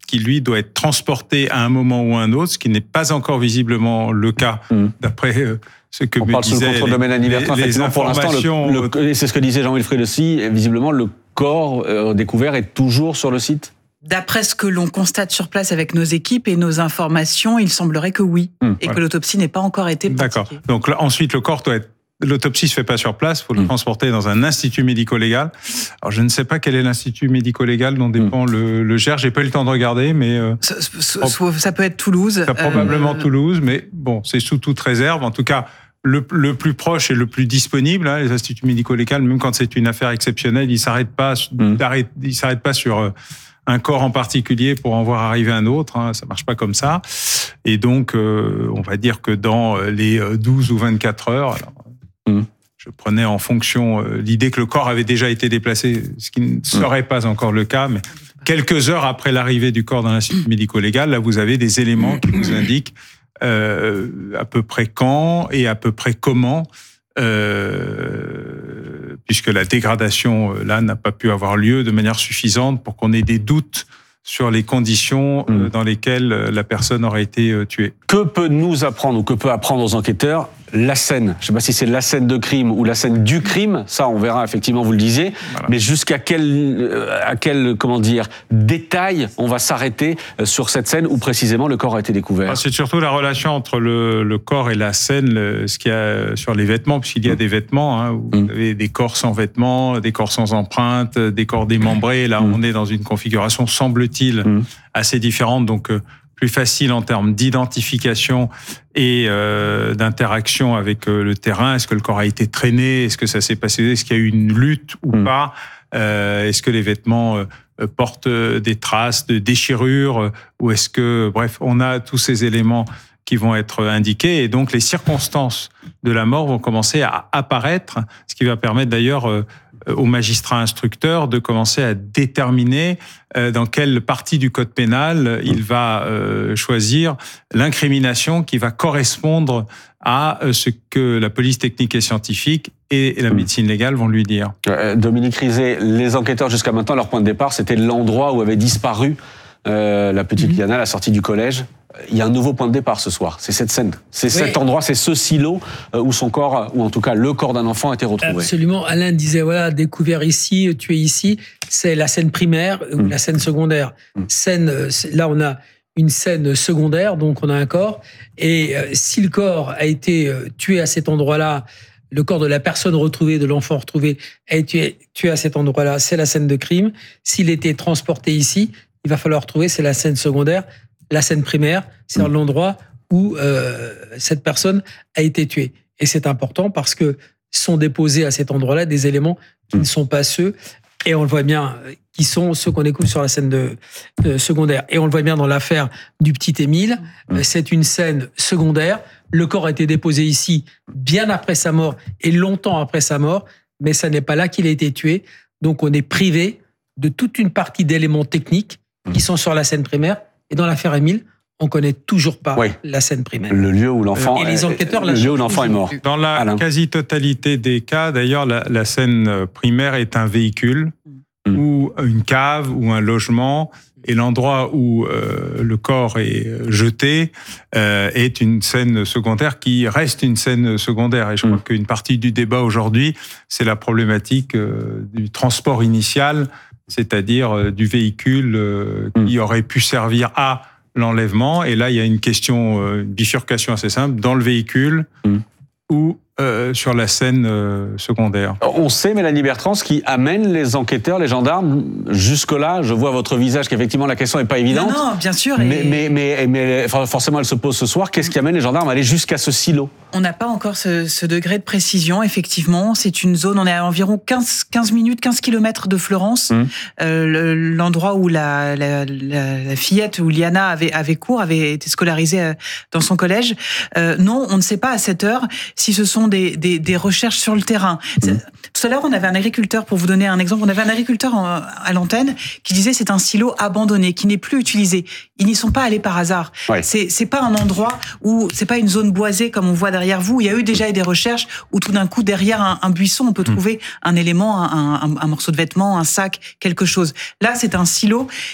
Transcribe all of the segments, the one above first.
qui lui doit être transporté à un moment ou à un autre, ce qui n'est pas encore visiblement le cas d'après ce que me disaient le contrôle de Mélanie Bertrand. les informations. Pour l'instant, et c'est ce que disait Jean-Wilfried aussi, visiblement le corps découvert est toujours sur le site. D'après ce que l'on constate sur place avec nos équipes et nos informations, il semblerait que oui, que l'autopsie n'ait pas encore été pratiquée. D'accord. Donc là, ensuite, le corps doit être... L'autopsie se fait pas sur place, il faut le transporter dans un institut médico-légal. Alors je ne sais pas quel est l'institut médico-légal dont dépend le GER, j'ai pas eu le temps de regarder, mais... Ça peut être Toulouse. Ça probablement Toulouse, mais bon, c'est sous toute réserve. En tout cas, le plus proche et le plus disponible, les instituts médico-légaux, même quand c'est une affaire exceptionnelle, ils s'arrêtent pas sur un corps en particulier pour en voir arriver un autre, ça marche pas comme ça. Et donc, on va dire que dans les 12 ou 24 heures, alors, je prenais en fonction l'idée que le corps avait déjà été déplacé, ce qui ne serait pas encore le cas, mais quelques heures après l'arrivée du corps dans l'institut médico-légal, là, vous avez des éléments qui vous indiquent à peu près quand et à peu près comment, puisque la dégradation là n'a pas pu avoir lieu de manière suffisante pour qu'on ait des doutes sur les conditions dans lesquelles la personne aurait été tuée. Que peut nous apprendre ou que peut apprendre aux enquêteurs la scène? Je ne sais pas si c'est la scène de crime ou la scène du crime, ça on verra effectivement, vous le disiez, voilà. Mais jusqu'à quel comment dire, détail on va s'arrêter sur cette scène où précisément le corps a été découvert? C'est surtout la relation entre le corps et la scène, ce qu'il y a sur les vêtements, puisqu'il y a des vêtements, vous avez des corps sans vêtements, des corps sans empreintes, des corps démembrés, là on est dans une configuration, semble-t-il, assez différente, donc plus facile en termes d'identification et d'interaction avec le terrain. Est-ce que le corps a été traîné? Est-ce que ça s'est passé? Est-ce qu'il y a eu une lutte ou pas? Est-ce que les vêtements portent des traces de déchirure? Ou est-ce que... Bref, on a tous ces éléments qui vont être indiqués. Et donc, les circonstances de la mort vont commencer à apparaître, ce qui va permettre d'ailleurs au magistrat instructeur de commencer à déterminer dans quelle partie du code pénal il va choisir l'incrimination qui va correspondre à ce que la police technique et scientifique et la médecine légale vont lui dire. Dominique Rizet, les enquêteurs jusqu'à maintenant, leur point de départ, c'était l'endroit où avait disparu la petite Liana à la sortie du collège. Il y a un nouveau point de départ ce soir, c'est cette scène, c'est cet endroit, c'est ce silo où son corps, ou en tout cas le corps d'un enfant a été retrouvé. Absolument, Alain disait, voilà, découvert ici, tué ici, c'est la scène primaire ou la scène secondaire. Là on a une scène secondaire, donc on a un corps, et si le corps a été tué à cet endroit-là, le corps de la personne retrouvée, de l'enfant retrouvé, a été tué à cet endroit-là, c'est la scène de crime. S'il était transporté ici, il va falloir retrouver, c'est la scène secondaire. La scène primaire, c'est l'endroit où cette personne a été tuée. Et c'est important parce que sont déposés à cet endroit-là des éléments qui ne sont pas ceux, et on le voit bien, qui sont ceux qu'on écoute sur la scène de secondaire. Et on le voit bien dans l'affaire du petit Émile, c'est une scène secondaire. Le corps a été déposé ici bien après sa mort et longtemps après sa mort, mais ça n'est pas là qu'il a été tué. Donc on est privé de toute une partie d'éléments techniques qui sont sur la scène primaire. Et dans l'affaire Émile, on connaît toujours pas la scène primaire. Le lieu où l'enfant, et les enquêteurs, le lieu où l'enfant est mort. Dans la quasi-totalité des cas, d'ailleurs, la scène primaire est un véhicule ou une cave ou un logement, et l'endroit où le corps est jeté est une scène secondaire qui reste une scène secondaire. Et je crois qu'une partie du débat aujourd'hui, c'est la problématique du transport initial, c'est-à-dire du véhicule qui aurait pu servir à l'enlèvement. Et là, il y a une question, une bifurcation assez simple, dans le véhicule ou sur la scène secondaire. On sait, Mélanie Bertrand, ce qui amène les enquêteurs, les gendarmes, jusque-là. Je vois votre visage qu'effectivement la question n'est pas évidente. Non, bien sûr. Mais forcément, elle se pose ce soir. Qu'est-ce qui amène les gendarmes à aller jusqu'à ce silo? On n'a pas encore ce degré de précision, effectivement. C'est une zone, on est à environ 15 kilomètres de Florence. L'endroit où la fillette, où Liana avait cours, avait été scolarisée dans son collège. Non, on ne sait pas à cette heure si ce sont des recherches sur le terrain. Tout à l'heure, on avait un agriculteur, pour vous donner un exemple, on avait un agriculteur à l'antenne qui disait c'est un silo abandonné, qui n'est plus utilisé. Ils n'y sont pas allés par hasard. C'est pas un endroit où, c'est pas une zone boisée comme on voit derrière vous. Il y a eu déjà des recherches où tout d'un coup, derrière un buisson, on peut trouver un élément, un morceau de vêtement, un sac, quelque chose. Là, c'est un silo.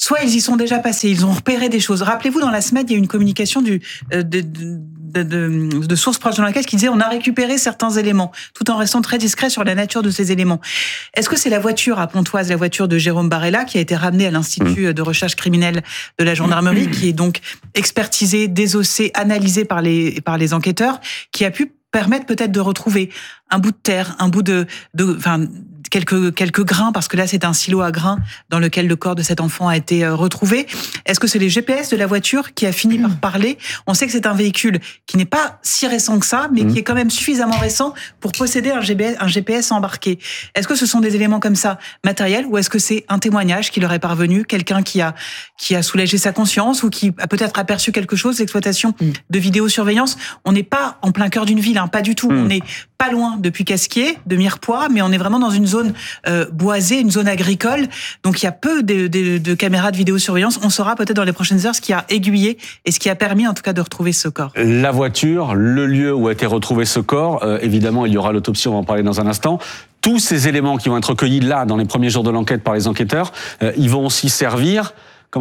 soit ils y sont déjà passés, ils ont repéré des choses. Rappelez-vous, dans la semaine, il y a eu une communication de sources proches de l'enquête qui disait on a récupéré certains éléments, tout en restant très discret sur la nature de ces éléments. Est-ce que c'est la voiture à Pontoise, la voiture de Jérôme Barella, qui a été ramenée à l'Institut de recherche criminelle de la gendarmerie, qui est donc expertisée, désossée, analysée par les enquêteurs, qui a pu permettre peut-être de retrouver un bout de terre, un bout quelques grains, parce que là c'est un silo à grains dans lequel le corps de cet enfant a été retrouvé. Est-ce que c'est les GPS de la voiture qui a fini par parler? On sait que c'est un véhicule qui n'est pas si récent que ça, mais qui est quand même suffisamment récent pour posséder un GPS embarqué. Est-ce que ce sont des éléments comme ça matériels, ou est-ce que c'est un témoignage qui leur est parvenu, quelqu'un qui a soulagé sa conscience, ou qui a peut-être aperçu quelque chose, l'exploitation de vidéosurveillance? On n'est pas en plein cœur d'une ville, hein, pas du tout. On est pas loin de Puy-Casquier, de Mirepoix, mais on est vraiment dans une zone boisée, une zone agricole. Donc il y a peu de caméras de vidéosurveillance. On saura peut-être dans les prochaines heures ce qui a aiguillé et ce qui a permis en tout cas de retrouver ce corps. La voiture, le lieu où a été retrouvé ce corps, évidemment il y aura l'autopsie, on va en parler dans un instant. Tous ces éléments qui vont être recueillis là, dans les premiers jours de l'enquête par les enquêteurs, ils vont aussi servir,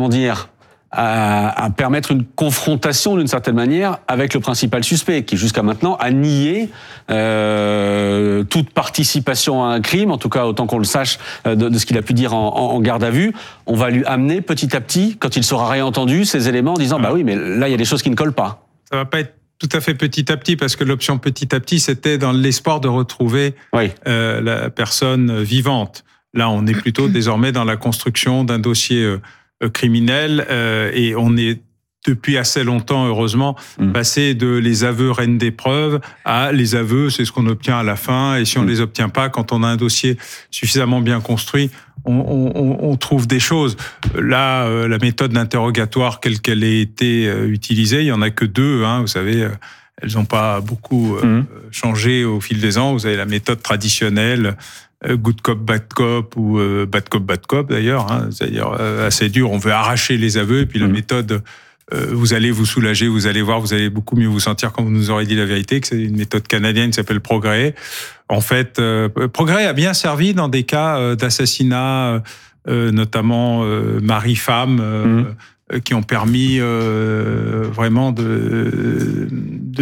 à permettre une confrontation d'une certaine manière avec le principal suspect, qui jusqu'à maintenant a nié toute participation à un crime, en tout cas autant qu'on le sache de ce qu'il a pu dire en garde à vue. On va lui amener petit à petit, quand il sera réentendu, ces éléments en disant bah oui, mais là il y a des choses qui ne collent pas. Ça va pas être tout à fait petit à petit, parce que l'option petit à petit, c'était dans l'espoir de retrouver la personne vivante. Là, on est plutôt désormais dans la construction d'un dossier criminel, et on est depuis assez longtemps, heureusement, passé de les aveux reine des preuves à les aveux, c'est ce qu'on obtient à la fin, et si on les obtient pas, quand on a un dossier suffisamment bien construit, on trouve des choses. Là, la méthode d'interrogatoire, quelle qu'elle ait été utilisée, il y en a que 2, hein, vous savez, elles n'ont pas beaucoup changé au fil des ans. Vous avez la méthode traditionnelle, good cop, bad cop, ou bad cop d'ailleurs, hein, c'est-à-dire assez dur, on veut arracher les aveux, et puis la méthode, vous allez vous soulager, vous allez voir, vous allez beaucoup mieux vous sentir quand vous nous aurez dit la vérité, que c'est une méthode canadienne qui s'appelle Progrès. En fait, Progrès a bien servi dans des cas d'assassinat, notamment mari-femme, qui ont permis vraiment de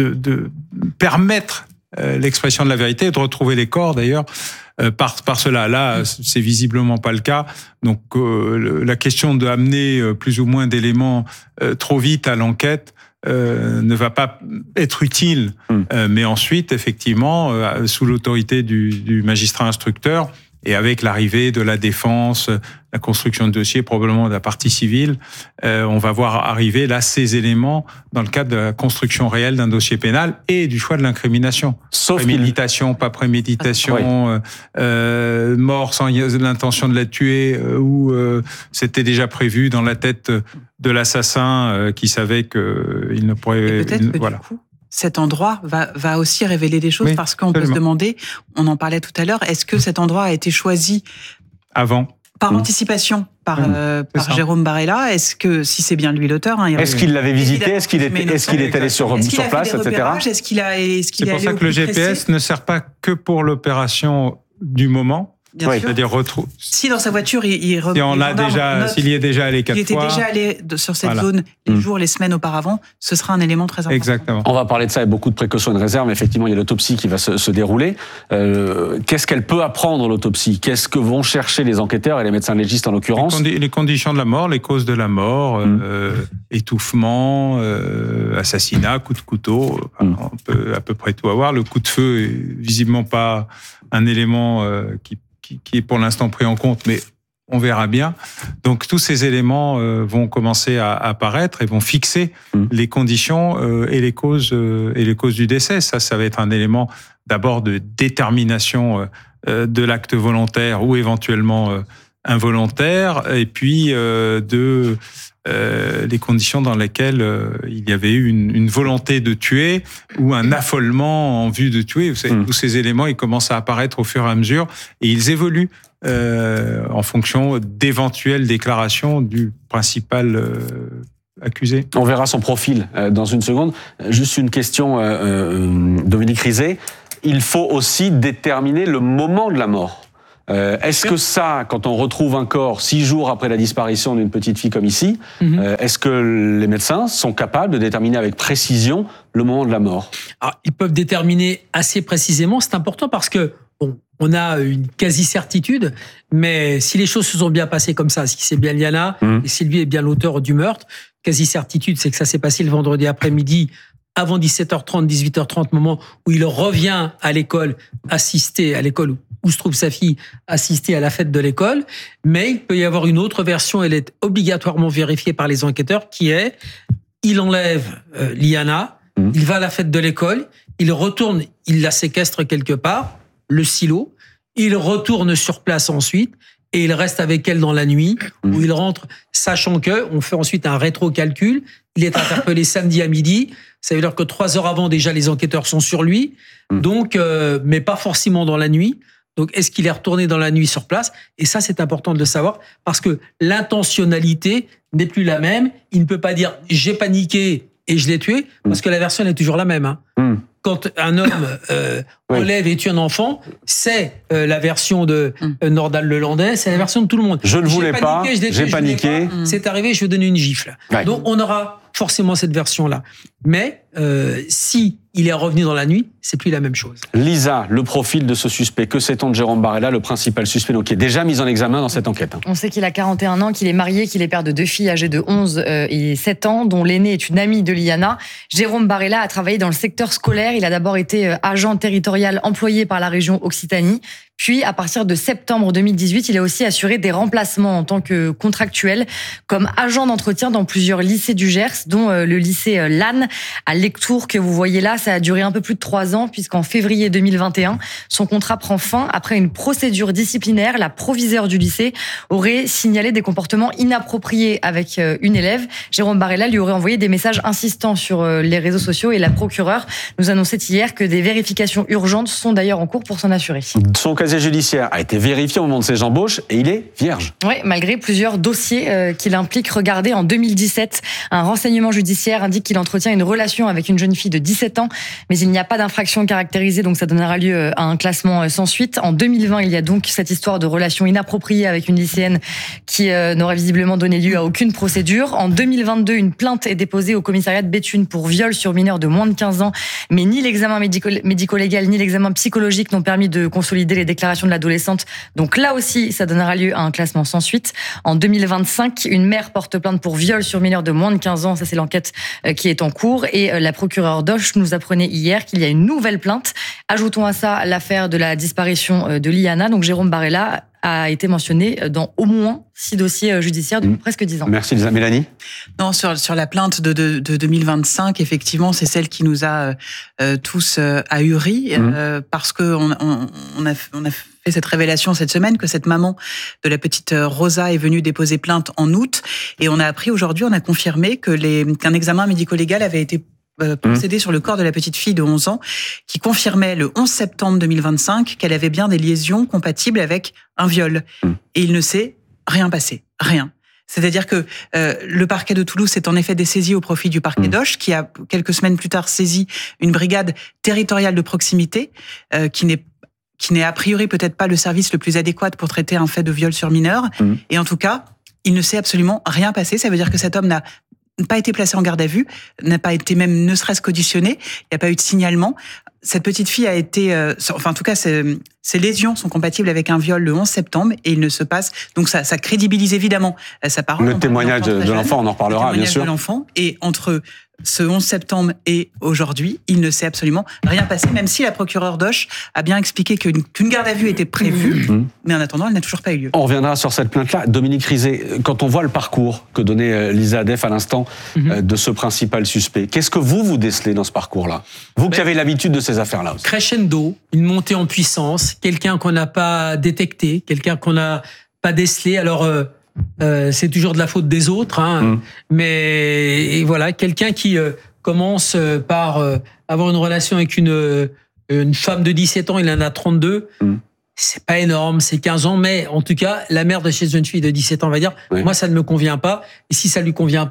permettre l'expression de la vérité et de retrouver les corps d'ailleurs par cela. Là, c'est visiblement pas le cas. Donc la question d'amener plus ou moins d'éléments trop vite à l'enquête ne va pas être utile. Mais ensuite, effectivement, sous l'autorité du magistrat instructeur, et avec l'arrivée de la défense, la construction de dossier, probablement de la partie civile, on va voir arriver là ces éléments dans le cadre de la construction réelle d'un dossier pénal et du choix de l'incrimination. Sauf préméditation, pas préméditation, mort sans l'intention de la tuer, ou c'était déjà prévu dans la tête de l'assassin qui savait qu'il ne pourrait... Voilà. Cet endroit va aussi révéler des choses, parce qu'on peut se demander, on en parlait tout à l'heure, est-ce que cet endroit a été choisi avant, par anticipation, par Jérôme Barella? Est-ce que, si c'est bien lui l'auteur, est-ce qu'il l'avait visité? Est-ce qu'il est allé sur place, etc. C'est pour ça que le GPS ne sert pas que pour l'opération du moment. C'est-à-dire si dans sa voiture, s'il y est déjà allé 4 fois. Il était déjà allé sur cette zone les jours, les semaines auparavant, ce sera un élément très important. Exactement. On va parler de ça avec beaucoup de précautions et de réserves. Effectivement, il y a l'autopsie qui va se dérouler. Qu'est-ce qu'elle peut apprendre, l'autopsie? Qu'est-ce que vont chercher les enquêteurs et les médecins légistes en l'occurrence? Les conditions de la mort, les causes de la mort, étouffement, assassinat, coup de couteau, on peut à peu près tout avoir. Le coup de feu est visiblement pas un élément qui est pour l'instant pris en compte, mais on verra bien. Donc tous ces éléments vont commencer à apparaître et vont fixer les conditions et les causes du décès. Ça va être un élément d'abord de détermination de l'acte volontaire ou éventuellement involontaire, et puis les conditions dans lesquelles il y avait eu une volonté de tuer ou un affolement en vue de tuer. Vous savez, tous ces éléments, ils commencent à apparaître au fur et à mesure, et ils évoluent en fonction d'éventuelles déclarations du principal accusé. On verra son profil dans une seconde. Juste une question, Dominique Rizet. Il faut aussi déterminer le moment de la mort. Est-ce que ça, quand on retrouve un corps 6 jours après la disparition d'une petite fille comme ici, est-ce que les médecins sont capables de déterminer avec précision le moment de la mort? Alors, ils peuvent déterminer assez précisément. C'est important parce que on a une quasi-certitude, mais si les choses se sont bien passées comme ça, si c'est bien Liana et si lui est bien l'auteur du meurtre, quasi-certitude, c'est que ça s'est passé le vendredi après-midi, avant 17h30, 18h30, moment où il revient à l'école, assister à l'école où se trouve sa fille, assister à la fête de l'école. Mais il peut y avoir une autre version, elle est obligatoirement vérifiée par les enquêteurs, qui est, il enlève Liana, il va à la fête de l'école, il retourne, il la séquestre quelque part, le silo, il retourne sur place ensuite, et il reste avec elle dans la nuit, où il rentre, sachant que, on fait ensuite un rétro-calcul, il est interpellé samedi à midi, ça veut dire que 3 heures avant, déjà, les enquêteurs sont sur lui, donc, mais pas forcément dans la nuit. Donc, est-ce qu'il est retourné dans la nuit sur place? Et ça, c'est important de le savoir, parce que l'intentionnalité n'est plus la même. Il ne peut pas dire « j'ai paniqué et je l'ai tué », parce que la version est toujours la même. Hein. Quand un homme enlève et tue un enfant, c'est la version de Nordal Lelandais, c'est la version de tout le monde. Je ne voulais pas, j'ai paniqué. C'est arrivé, je vais donner une gifle. Ouais. Donc on aura forcément cette version-là. Mais si il est revenu dans la nuit, c'est plus la même chose. Lisa, le profil de ce suspect, que sait-on de Jérôme Barella, le principal suspect, donc qui est déjà mis en examen dans cette enquête? On sait qu'il a 41 ans, qu'il est marié, qu'il est père de 2 filles âgées de 11 et 7 ans, dont l'aînée est une amie de Liana. Jérôme Barella a travaillé dans le secteur scolaire. Il a d'abord été agent territorial employé par la région Occitanie. Puis, à partir de septembre 2018, il a aussi assuré des remplacements en tant que contractuel, comme agent d'entretien dans plusieurs lycées du Gers, dont le lycée Lannes à Lectoure que vous voyez là. Ça a duré un peu plus de 3 ans, puisqu'en février 2021, son contrat prend fin après une procédure disciplinaire. La proviseure du lycée aurait signalé des comportements inappropriés avec une élève. Jérôme Barella lui aurait envoyé des messages insistants sur les réseaux sociaux, et la procureure nous annonçait hier que des vérifications urgentes sont d'ailleurs en cours pour s'en assurer. Son casier judiciaire a été vérifié au moment de ses embauches et il est vierge. Oui, malgré plusieurs dossiers qui l'impliquent. Regardez, en 2017, un renseignement judiciaire indique qu'il entretient une relation avec une jeune fille de 17 ans, mais il n'y a pas d'infraction caractérisée, donc ça donnera lieu à un classement sans suite. En 2020, il y a donc cette histoire de relation inappropriée avec une lycéenne qui n'aurait visiblement donné lieu à aucune procédure. En 2022, une plainte est déposée au commissariat de Béthune pour viol sur mineur de moins de 15 ans, mais ni l'examen médico-légal ni l'examen psychologique n'ont permis de consolider les déclarations de l'adolescente. Donc là aussi, ça donnera lieu à un classement sans suite. En 2025, une mère porte plainte pour viol sur mineur de moins de 15 ans. Ça, c'est l'enquête qui est en cours. Et la procureure d'Auch nous apprenait hier qu'il y a une nouvelle plainte. Ajoutons à ça l'affaire de la disparition de Liana. Donc Jérôme Barella a été mentionné dans au moins 6 dossiers judiciaires depuis presque 10 ans. Merci Lisa. Mélanie? Non, sur la plainte de 2025, effectivement, c'est celle qui nous a tous ahuris, parce que on a fait cette révélation cette semaine que cette maman de la petite Rosa est venue déposer plainte en août, et on a appris aujourd'hui, on a confirmé qu'un examen médico-légal avait été procédé sur le corps de la petite fille de 11 ans, qui confirmait le 11 septembre 2025 qu'elle avait bien des lésions compatibles avec un viol. Et il ne s'est rien passé. Rien. C'est-à-dire que le parquet de Toulouse s'est en effet dessaisi au profit du parquet d'Auch, qui a quelques semaines plus tard saisi une brigade territoriale de proximité, qui n'est a priori peut-être pas le service le plus adéquat pour traiter un fait de viol sur mineur. Et en tout cas, il ne s'est absolument rien passé. Ça veut dire que cet homme n'a pas été placé en garde à vue, n'a pas été même ne serait-ce qu'auditionné, il n'y a pas eu de signalement. Cette petite fille a été, enfin en tout cas, ses lésions sont compatibles avec un viol le 11 septembre et il ne se passe, donc ça crédibilise évidemment sa parole. Le témoignage de l'enfant, on en reparlera bien sûr. Le témoignage de l'enfant, et entre ce 11 septembre et aujourd'hui, il ne s'est absolument rien passé, même si la procureure d'Auch a bien expliqué qu'une garde à vue était prévue, mais en attendant, elle n'a toujours pas eu lieu. On reviendra sur cette plainte-là. Dominique Rizet, quand on voit le parcours que donnait Lisa Adef à l'instant de ce principal suspect, qu'est-ce que vous décelez dans ce parcours-là? Vous qui avez l'habitude de ces affaires-là aussi. Crescendo, une montée en puissance, quelqu'un qu'on n'a pas détecté, quelqu'un qu'on n'a pas décelé. Alors, c'est toujours de la faute des autres, hein, mais voilà, quelqu'un qui commence par avoir une relation avec une femme de 17 ans, il en a 32. C'est pas énorme, c'est 15 ans, mais en tout cas, la mère de cette jeune fille de 17 ans va dire, moi, ça ne me convient pas. Et si ça lui convient pas,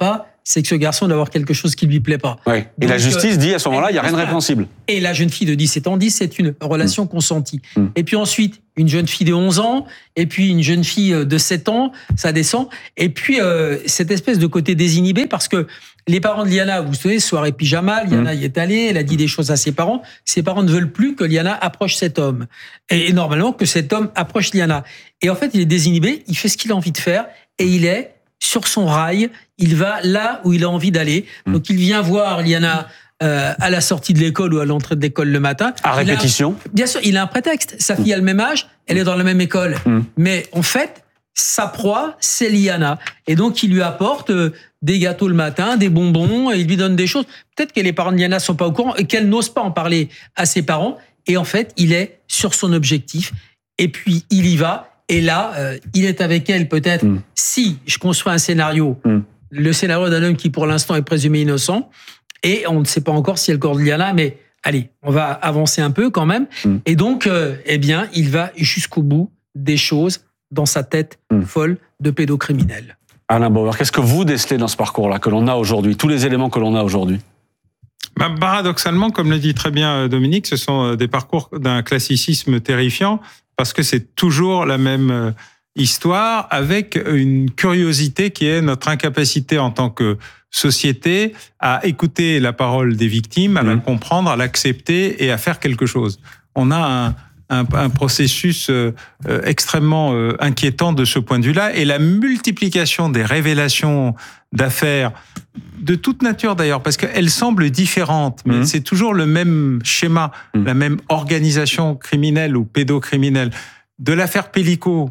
c'est que ce garçon doit avoir quelque chose qui lui plaît pas. Ouais. Et Donc, la justice dit à ce moment-là, il n'y a rien de répréhensible. Et la jeune fille de 17 ans dit c'est une relation consentie. Et puis ensuite, une jeune fille de 11 ans, et puis une jeune fille de 7 ans, ça descend. Et puis cette espèce de côté désinhibé, parce que les parents de Liana, vous savez, soirée pyjama, Liana y est allée, elle a dit des choses à ses parents. Ses parents ne veulent plus que Liana approche cet homme. Et normalement, que cet homme approche Liana. Et en fait, il est désinhibé, il fait ce qu'il a envie de faire, et il est sur son rail, il va là où il a envie d'aller. Donc il vient voir Liana à la sortie de l'école ou à l'entrée de l'école le matin. À répétition. Bien sûr, il a un prétexte. Sa fille a le même âge, elle est dans la même école. Mais en fait, sa proie, c'est Liana. Et donc, il lui apporte des gâteaux le matin, des bonbons, et il lui donne des choses. Peut-être que les parents de Liana sont pas au courant et qu'elle n'ose pas en parler à ses parents. Et en fait, il est sur son objectif. Et puis, il y va. Et là, il est avec elle peut-être. Si je construis un scénario, le scénario d'un homme qui, pour l'instant, est présumé innocent, et on ne sait pas encore si elle corde Liana, mais allez, on va avancer un peu quand même. Et donc, eh bien, il va jusqu'au bout des choses dans sa tête folle de pédocriminel. Alain Bauer, qu'est-ce que vous décelez dans ce parcours-là que l'on a aujourd'hui, tous les éléments que l'on a aujourd'hui? Paradoxalement, comme le dit très bien Dominique, ce sont des parcours d'un classicisme terrifiant, parce que c'est toujours la même histoire, avec une curiosité qui est notre incapacité en tant que société à écouter la parole des victimes, à la comprendre, à l'accepter et à faire quelque chose. On a un processus extrêmement inquiétant de ce point de vue-là, et la multiplication des révélations d'affaires de toute nature d'ailleurs, parce qu'elles semblent différentes, mais c'est toujours le même schéma, la même organisation criminelle ou pédocriminelle. De l'affaire Pellico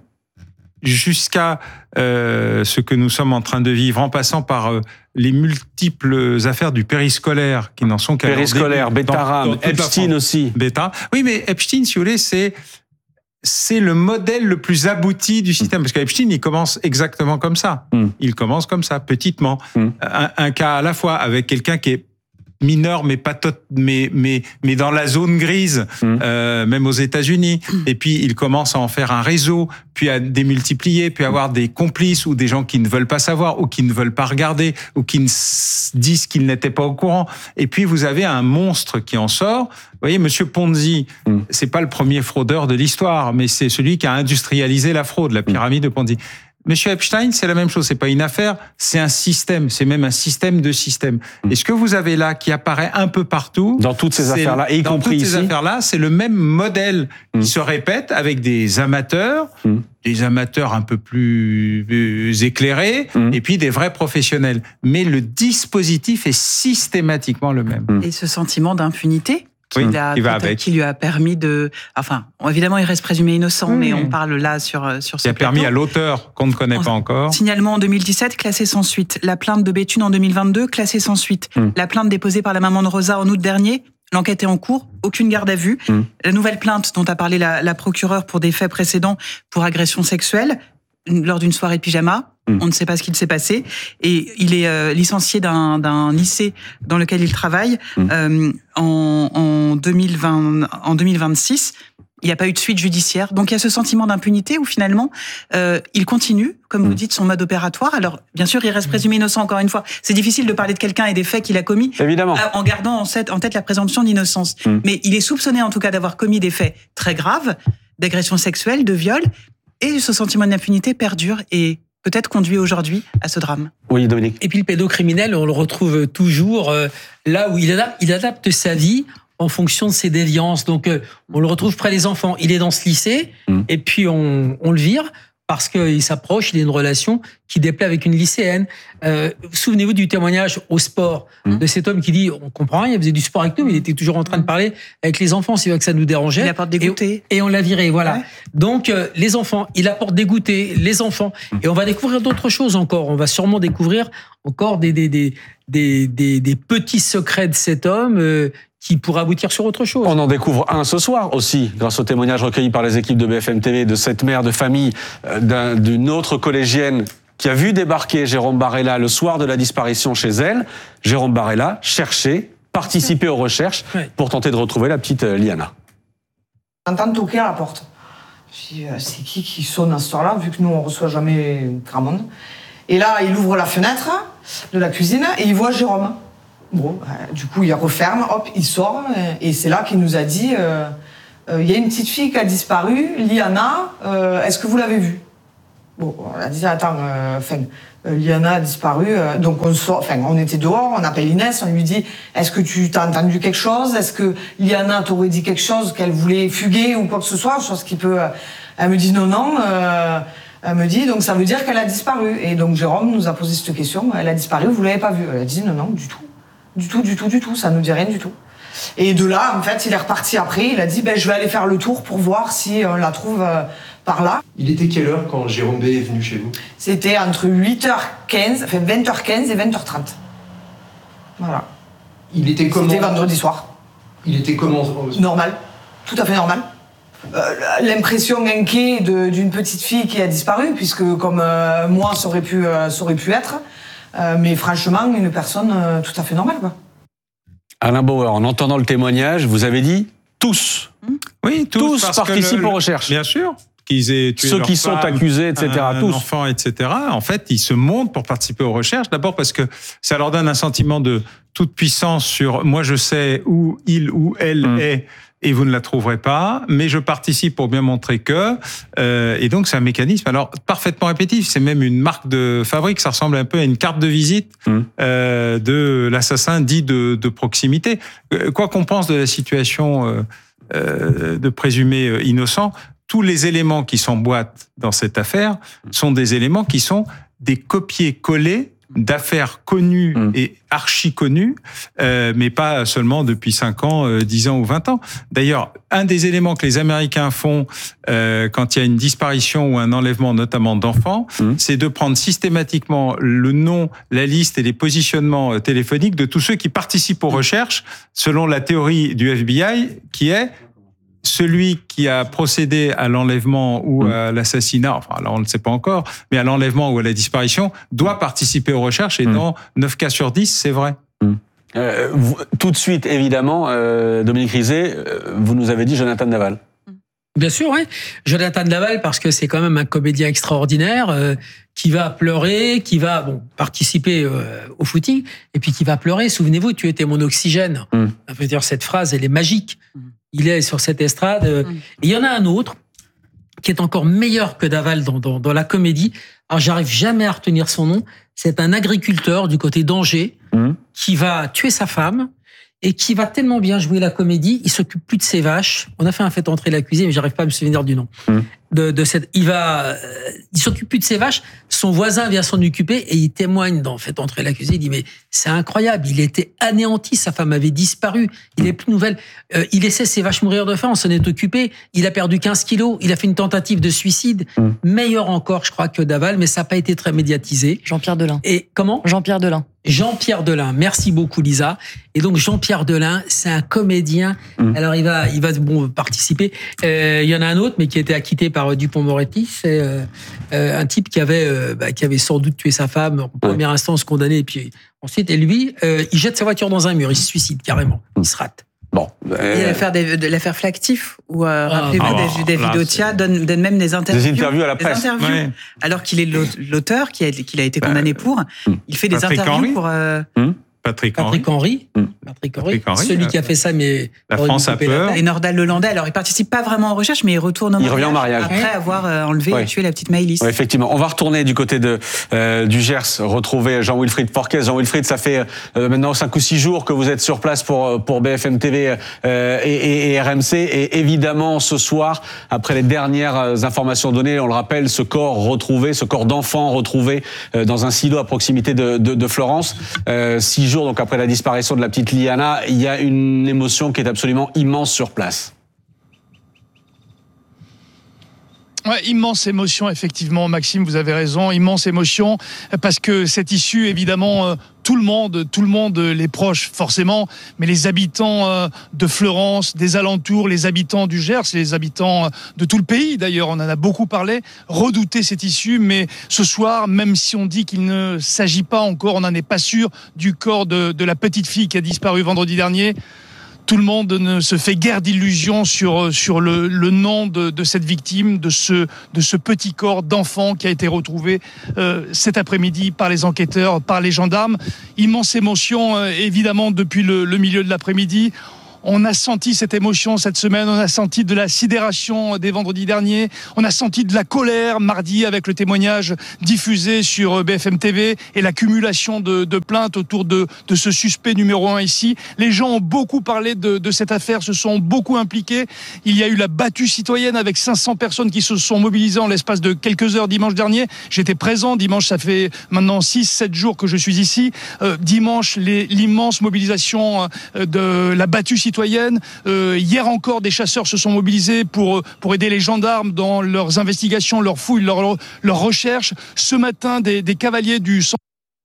jusqu'à ce que nous sommes en train de vivre, en passant par les multiples affaires du périscolaire qui n'en sont qu'à périscolaire, Betaram, Epstein aussi. Oui, mais Epstein, si vous voulez, c'est le modèle le plus abouti du système, parce qu'Epstein, il commence exactement comme ça. Il commence comme ça, petitement. Un cas à la fois, avec quelqu'un qui est mineur, mais pas mais dans la zone grise, même aux États-Unis. Et puis il commence à en faire un réseau, puis à démultiplier, puis à avoir des complices ou des gens qui ne veulent pas savoir, ou qui ne veulent pas regarder, ou qui disent qu'ils n'étaient pas au courant. Et puis vous avez un monstre qui en sort. Vous voyez, Monsieur Ponzi, c'est pas le premier fraudeur de l'histoire, mais c'est celui qui a industrialisé la fraude, la pyramide de Ponzi. Monsieur Epstein, c'est la même chose. C'est pas une affaire, c'est un système. C'est même un système de système. Et ce que vous avez là, qui apparaît un peu partout, dans toutes ces affaires-là, et y compris ici, dans toutes ces affaires-là, c'est le même modèle qui se répète avec des amateurs un peu plus éclairés, et puis des vrais professionnels. Mais le dispositif est systématiquement le même. Et ce sentiment d'impunité qui lui a permis de... Enfin, évidemment, il reste présumé innocent, mais on parle là sur ce qui a permis à l'auteur, qu'on ne connaît pas encore... Signalement en 2017, classé sans suite. La plainte de Béthune en 2022, classée sans suite. La plainte déposée par la maman de Rosa en août dernier, l'enquête est en cours, aucune garde à vue. La nouvelle plainte dont a parlé la procureure pour des faits précédents pour agression sexuelle, lors d'une soirée de pyjama, on ne sait pas ce qu'il s'est passé. Et il est licencié d'un lycée dans lequel il travaille en 2026. Il n'y a pas eu de suite judiciaire. Donc il y a ce sentiment d'impunité où finalement, il continue, comme vous dites, son mode opératoire. Alors bien sûr, il reste présumé innocent encore une fois. C'est difficile de parler de quelqu'un et des faits qu'il a commis, évidemment, en gardant en tête la présomption d'innocence. Mais il est soupçonné en tout cas d'avoir commis des faits très graves, d'agression sexuelle, de viol, et ce sentiment d'impunité perdure et peut-être conduit aujourd'hui à ce drame. Oui, Dominique. Et puis le pédocriminel, on le retrouve toujours là où il adapte sa vie en fonction de ses déviances. Donc, on le retrouve près des enfants. Il est dans ce lycée, et puis on le vire parce qu'il s'approche, il a une relation qui déplaît avec une lycéenne. Souvenez-vous du témoignage au sport de cet homme qui dit, on comprend rien, il faisait du sport avec nous, mais il était toujours en train de parler avec les enfants, c'est vrai que ça nous dérangeait. Il apporte des goûters. Et on l'a viré, voilà. Ouais. Donc, les enfants, il apporte des goûters, les enfants. Et on va découvrir d'autres choses encore. On va sûrement découvrir encore des petits secrets de cet homme qui pourrait aboutir sur autre chose. On en découvre un ce soir aussi, grâce au témoignage recueilli par les équipes de BFM TV de cette mère de famille, d'une autre collégienne qui a vu débarquer Jérôme Barella le soir de la disparition chez elle. Jérôme Barella cherchait, participait aux recherches pour tenter de retrouver la petite Liana. J'entends toquer à la porte. Je dis, c'est qui sonne à ce soir-là, vu que nous, on reçoit jamais grand monde. Et là, il ouvre la fenêtre de la cuisine et il voit Jérôme. Bon, du coup, il referme, hop, il sort. Et c'est là qu'il nous a dit, il y a une petite fille qui a disparu, Liana, est-ce que vous l'avez vue? Bon, on a dit, attends, Liana a disparu, donc on sort, on était dehors, on appelle Inès, on lui dit, est-ce que tu t'as entendu quelque chose? Est-ce que Liana t'aurait dit quelque chose, qu'elle voulait fuguer ou quoi que ce soit? Chose qui peut, elle me dit non, elle me dit, donc ça veut dire qu'elle a disparu. Et donc Jérôme nous a posé cette question, elle a disparu, vous l'avez pas vue? Elle a dit non, du tout, ça nous dit rien du tout. Et de là, en fait, il est reparti après, il a dit, je vais aller faire le tour pour voir si on la trouve par là. Il était quelle heure quand Jérôme B est venu chez vous? C'était entre 8h15, 20h15 et 20h30. Voilà. Il était comment? C'était vendredi soir. Il était comment? Normal, tout à fait normal. L'impression inquiète d'une petite fille qui a disparu, puisque comme moi, ça aurait pu être. Mais franchement, une personne tout à fait normale, quoi. Alain Bauer, en entendant le témoignage, vous avez dit tous. Oui, tous participent aux recherches. Bien sûr. Qu'ils aient tué ceux qui sont accusés, etc. Un enfant, etc. En fait, ils se montent pour participer aux recherches. D'abord parce que ça leur donne un sentiment de toute puissance sur moi, je sais où il ou elle est. Et vous ne la trouverez pas, mais je participe pour bien montrer que. Et donc c'est un mécanisme alors parfaitement répétitif. C'est même une marque de fabrique. Ça ressemble un peu à une carte de visite de l'assassin dit de proximité. Quoi qu'on pense de la situation de présumé innocent, tous les éléments qui s'emboîtent dans cette affaire sont des éléments qui sont des copier-coller d'affaires connues et archi-connues, mais pas seulement depuis 5 ans, 10 ans ou 20 ans. D'ailleurs, un des éléments que les Américains font quand il y a une disparition ou un enlèvement, notamment d'enfants, c'est de prendre systématiquement le nom, la liste et les positionnements téléphoniques de tous ceux qui participent aux recherches, selon la théorie du FBI, qui est celui qui a procédé à l'enlèvement ou à l'assassinat, enfin là on ne le sait pas encore, mais à l'enlèvement ou à la disparition, doit participer aux recherches et dans 9 cas sur 10, c'est vrai. Tout de suite, évidemment, Dominique Rizet, vous nous avez dit Jonathan Daval. Bien sûr, oui. Jonathan Daval, parce que c'est quand même un comédien extraordinaire qui va pleurer, qui va participer au footing, et puis qui va pleurer. Souvenez-vous, tu étais mon oxygène. Ça veut dire, cette phrase, elle est magique. Il est sur cette estrade. Et il y en a un autre qui est encore meilleur que Daval dans la comédie. Alors, j'arrive jamais à retenir son nom. C'est un agriculteur du côté d'Angers qui va tuer sa femme et qui va tellement bien jouer la comédie, il s'occupe plus de ses vaches. On a fait un fait entrer la cuisine, mais j'arrive pas à me souvenir du nom. Il s'occupe plus de ses vaches. Son voisin vient s'en occuper et il témoigne dans fait entrer la cuisine. Il dit mais c'est incroyable, il était anéanti, sa femme avait disparu, il est plus nouvelle. Il laissait ses vaches mourir de faim, on s'en est occupé. Il a perdu 15 kilos, il a fait une tentative de suicide. Meilleur encore, je crois, que Daval, mais ça n'a pas été très médiatisé. Jean-Pierre Delin. Et comment? Jean-Pierre Delin. Jean-Pierre Delin, merci beaucoup Lisa. Et donc Jean-Pierre Delin, c'est un comédien. Alors il va participer. Il y en a un autre, mais qui a été acquitté par Dupond-Moretti. C'est un type qui avait sans doute tué sa femme en première instance, condamné, et puis ensuite, et lui, il jette sa voiture dans un mur, il se suicide carrément, il se rate. Bon. Et l'affaire Flactif, où rappelez-vous, David Otia donne même des interviews. Des interviews à la presse. Ouais. Alors qu'il est l'auteur, qu'il a été condamné pour. Il fait des Patrick interviews Henry. pour. Patrick Henry. Celui qui a fait ça, mais La France a peur. Et Nordal Lelandais, alors il participe pas vraiment aux recherches, mais il retourne au mariage. Il revient au mariage. Après avoir enlevé et tué la petite Maëlys. Oui, effectivement. On va retourner du côté du Gers, retrouver Jean-Wilfried Porquez. Jean-Wilfried, ça fait maintenant 5 ou 6 jours que vous êtes sur place pour BFM TV et RMC. Et évidemment, ce soir, après les dernières informations données, on le rappelle, ce corps d'enfant retrouvé dans un silo à proximité de Florence. 6 jours donc après la disparition de la petite Liana, il y a une émotion qui est absolument immense sur place. Ouais, immense émotion, effectivement, Maxime, vous avez raison, immense émotion, parce que cette issue, évidemment, tout le monde, les proches, forcément, mais les habitants de Florence, des alentours, les habitants du Gers, les habitants de tout le pays, d'ailleurs, on en a beaucoup parlé, redoutaient cette issue, mais ce soir, même si on dit qu'il ne s'agit pas encore, on n'en est pas sûr, du corps de la petite fille qui a disparu vendredi dernier, tout le monde ne se fait guère d'illusions sur le nom de cette victime, de ce petit corps d'enfant qui a été retrouvé cet après-midi par les enquêteurs, par les gendarmes. Immense émotion, évidemment, depuis le milieu de l'après-midi. On a senti cette émotion cette semaine, on a senti de la sidération des vendredis derniers, on a senti de la colère mardi avec le témoignage diffusé sur BFM TV et l'accumulation de plaintes autour de ce suspect numéro 1 ici. Les gens ont beaucoup parlé de cette affaire, se sont beaucoup impliqués. Il y a eu la battue citoyenne avec 500 personnes qui se sont mobilisées en l'espace de quelques heures dimanche dernier. J'étais présent dimanche, ça fait maintenant 6-7 jours que je suis ici. Dimanche, l'immense mobilisation de la battue citoyenne. Hier encore, des chasseurs se sont mobilisés pour aider les gendarmes dans leurs investigations, leurs fouilles, leurs recherches. Ce matin, des cavaliers du centre.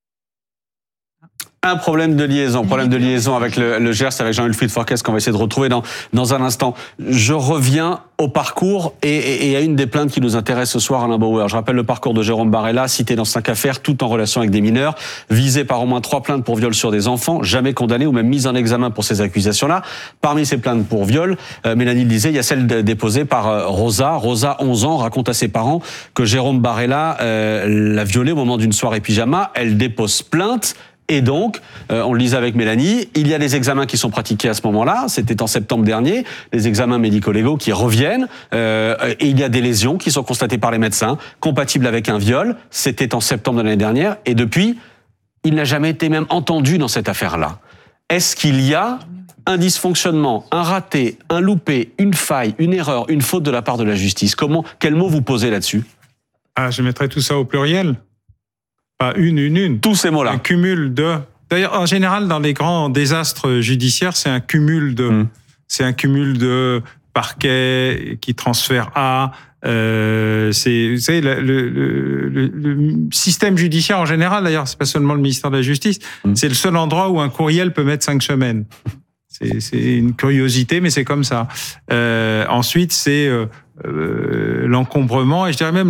Un problème de liaison avec le Gers, avec Jean-Wilfried Forquès, qu'on va essayer de retrouver dans un instant. Je reviens au parcours et à une des plaintes qui nous intéresse ce soir, Alain Bauer. Je rappelle le parcours de Jérôme Barella, cité dans 5 affaires, tout en relation avec des mineurs, visé par au moins 3 plaintes pour viol sur des enfants, jamais condamné ou même mis en examen pour ces accusations-là. Parmi ces plaintes pour viol, Mélanie le disait, il y a celle déposée par Rosa. Rosa, 11 ans, raconte à ses parents que Jérôme Barella l'a violée au moment d'une soirée pyjama. Elle dépose plainte. Et donc, on le disait avec Mélanie, il y a des examens qui sont pratiqués à ce moment-là, c'était en septembre dernier, les examens médico-légaux qui reviennent, et il y a des lésions qui sont constatées par les médecins, compatibles avec un viol, c'était en septembre de l'année dernière, et depuis, il n'a jamais été même entendu dans cette affaire-là. Est-ce qu'il y a un dysfonctionnement, un raté, un loupé, une faille, une erreur, une faute de la part de la justice? Quel mot vous posez là-dessus? Je mettrais tout ça au pluriel. Pas une. Tous ces mots-là. Un cumul de. D'ailleurs, en général, dans les grands désastres judiciaires, c'est un cumul de. C'est un cumul de parquets qui transfèrent à. Vous savez, le système judiciaire en général, d'ailleurs, c'est pas seulement le ministère de la Justice, c'est le seul endroit où un courriel peut mettre 5 semaines. C'est une curiosité, mais c'est comme ça. Ensuite, c'est l'encombrement, et je dirais même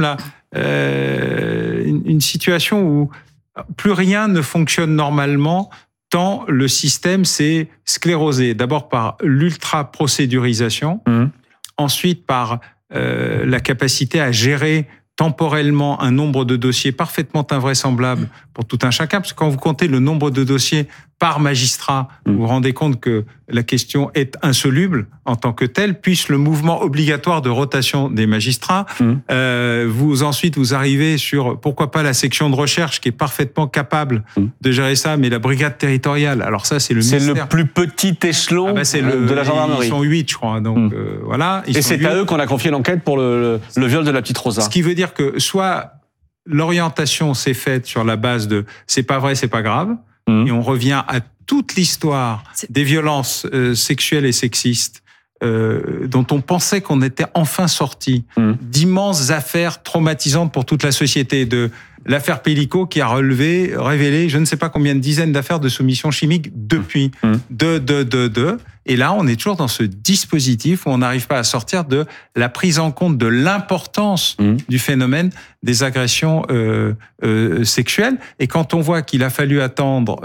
une situation où plus rien ne fonctionne normalement tant le système s'est sclérosé. D'abord par l'ultra-procédurisation, ensuite par la capacité à gérer temporellement un nombre de dossiers parfaitement invraisemblable pour tout un chacun, parce que quand vous comptez le nombre de dossiers par magistrat, vous vous rendez compte que la question est insoluble en tant que telle, puisque le mouvement obligatoire de rotation des magistrats, ensuite vous arrivez sur, pourquoi pas la section de recherche qui est parfaitement capable de gérer ça, mais la brigade territoriale, alors ça c'est le ministère. C'est le plus petit échelon de la gendarmerie. Ils sont 8, je crois, donc voilà. Et c'est 8. À eux qu'on a confié l'enquête pour le viol de la petite Rosa. Ce qui veut dire que soit l'orientation s'est faite sur la base de c'est pas vrai, c'est pas grave, et on revient à toute l'histoire des violences sexuelles et sexistes dont on pensait qu'on était enfin sorti, d'immenses affaires traumatisantes pour toute la société, de l'affaire Pellico qui a révélé je ne sais pas combien de dizaines d'affaires de soumission chimique depuis, et là on est toujours dans ce dispositif où on n'arrive pas à sortir de la prise en compte de l'importance du phénomène des agressions sexuelles, et quand on voit qu'il a fallu attendre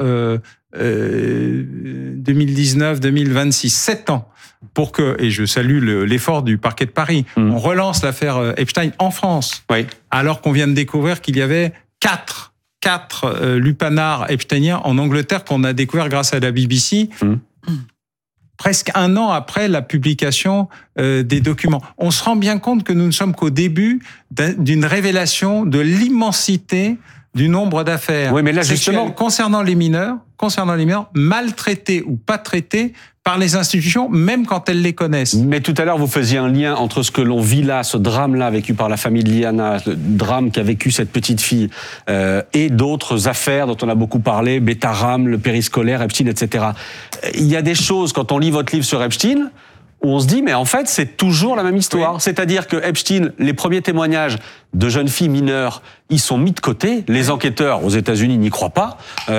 2019, 2026, 7 ans pour que, et je salue l'effort du parquet de Paris, on relance l'affaire Epstein en France, alors qu'on vient de découvrir qu'il y avait 4 lupanards epsteiniens en Angleterre qu'on a découvert grâce à la BBC, presque 1 an après la publication des documents. On se rend bien compte que nous ne sommes qu'au début d'une révélation de l'immensité du nombre d'affaires sexuelles concernant les mineurs, maltraités ou pas traités par les institutions, même quand elles les connaissent. Mais tout à l'heure, vous faisiez un lien entre ce que l'on vit là, ce drame-là vécu par la famille de Liana, le drame qu'a vécu cette petite fille, et d'autres affaires dont on a beaucoup parlé, Betaram, le périscolaire, Epstein, etc. Il y a des choses, quand on lit votre livre sur Epstein, où on se dit, mais en fait, c'est toujours la même histoire. Oui. C'est-à-dire que Epstein, les premiers témoignages de jeunes filles mineures, ils sont mis de côté. Les enquêteurs aux États-Unis n'y croient pas.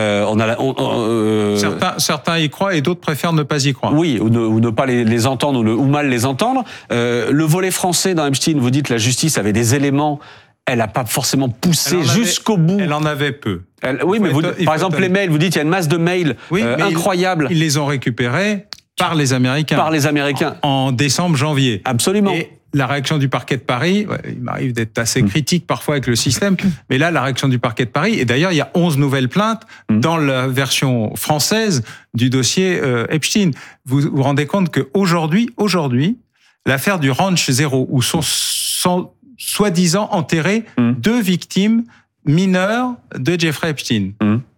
Certains y croient et d'autres préfèrent ne pas y croire. Oui, ou ne pas les entendre ou mal les entendre. Le volet français dans Epstein, vous dites la justice avait des éléments. Elle n'a pas forcément poussé jusqu'au bout. Elle en avait peu. Oui, mais par exemple, les mails, vous dites il y a une masse de mails incroyables. Ils les ont récupérés par les Américains. Par les Américains. En décembre, janvier. Absolument. Et la réaction du parquet de Paris, il m'arrive d'être assez critique parfois avec le système, mais là, la réaction du parquet de Paris, et d'ailleurs, il y a 11 nouvelles plaintes dans la version française du dossier Epstein. Vous vous rendez compte qu'aujourd'hui, l'affaire du Ranch Zero, où sont soi-disant enterrées 2 victimes mineures de Jeffrey Epstein.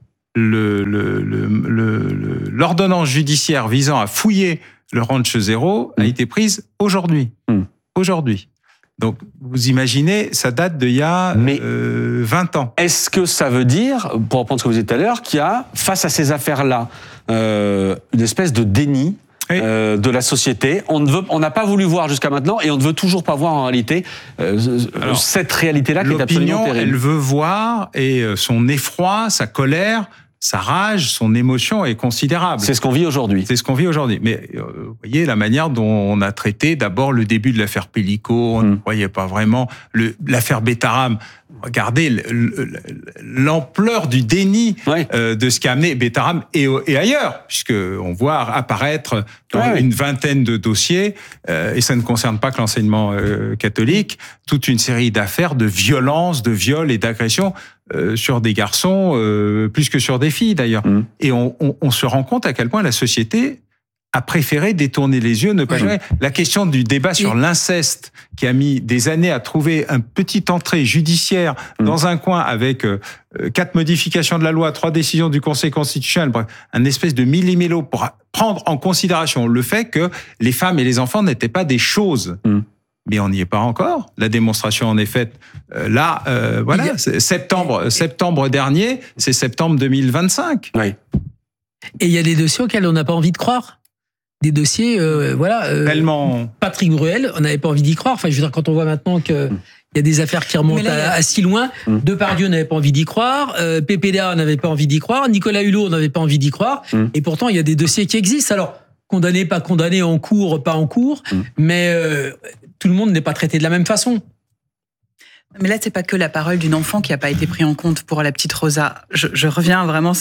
L'ordonnance judiciaire visant à fouiller le Ranch Zero a été prise aujourd'hui. Aujourd'hui. Donc, vous imaginez, ça date d'il y a 20 ans. Est-ce que ça veut dire, pour reprendre ce que vous disiez tout à l'heure, qu'il y a, face à ces affaires-là, une espèce de déni de la société? On n'a pas voulu voir jusqu'à maintenant et on ne veut toujours pas voir en réalité cette réalité-là qui est absolument terrible. Elle veut voir et son effroi, sa colère, sa rage, son émotion est considérable. C'est ce qu'on vit aujourd'hui. C'est ce qu'on vit aujourd'hui. Mais vous voyez la manière dont on a traité d'abord le début de l'affaire Pellico, on ne croyait pas vraiment. L'affaire Betaram, regardez l'ampleur du déni de ce qu'a amené Betaram et ailleurs, puisqu'on voit apparaître dans une vingtaine de dossiers, et ça ne concerne pas que l'enseignement catholique, toute une série d'affaires de violence, de viols et d'agressions sur des garçons, plus que sur des filles d'ailleurs. Et on se rend compte à quel point la société a préféré détourner les yeux, ne pas gérer. La question du débat sur l'inceste, qui a mis des années à trouver un petit entrée judiciaire dans un coin avec 4 modifications de la loi, 3 décisions du Conseil constitutionnel, bref, un espèce de millimélo pour prendre en considération le fait que les femmes et les enfants n'étaient pas des choses. Mais on n'y est pas encore. La démonstration en est faite. Voilà, septembre dernier, c'est septembre 2025. Et il y a des dossiers auxquels on n'a pas envie de croire. Des dossiers, tellement. Patrick Bruel, on n'avait pas envie d'y croire. Enfin, je veux dire, quand on voit maintenant que il y a des affaires qui remontent à si loin. Depardieu n'avait pas envie d'y croire. PPDA n'avait pas envie d'y croire. Nicolas Hulot n'avait pas envie d'y croire. Et pourtant, il y a des dossiers qui existent. Alors, condamné, pas condamné, en cours, pas en cours. Mais tout le monde n'est pas traité de la même façon. Mais là, c'est pas que la parole d'une enfant qui n'a pas été prise en compte pour la petite Rosa. Je reviens vraiment,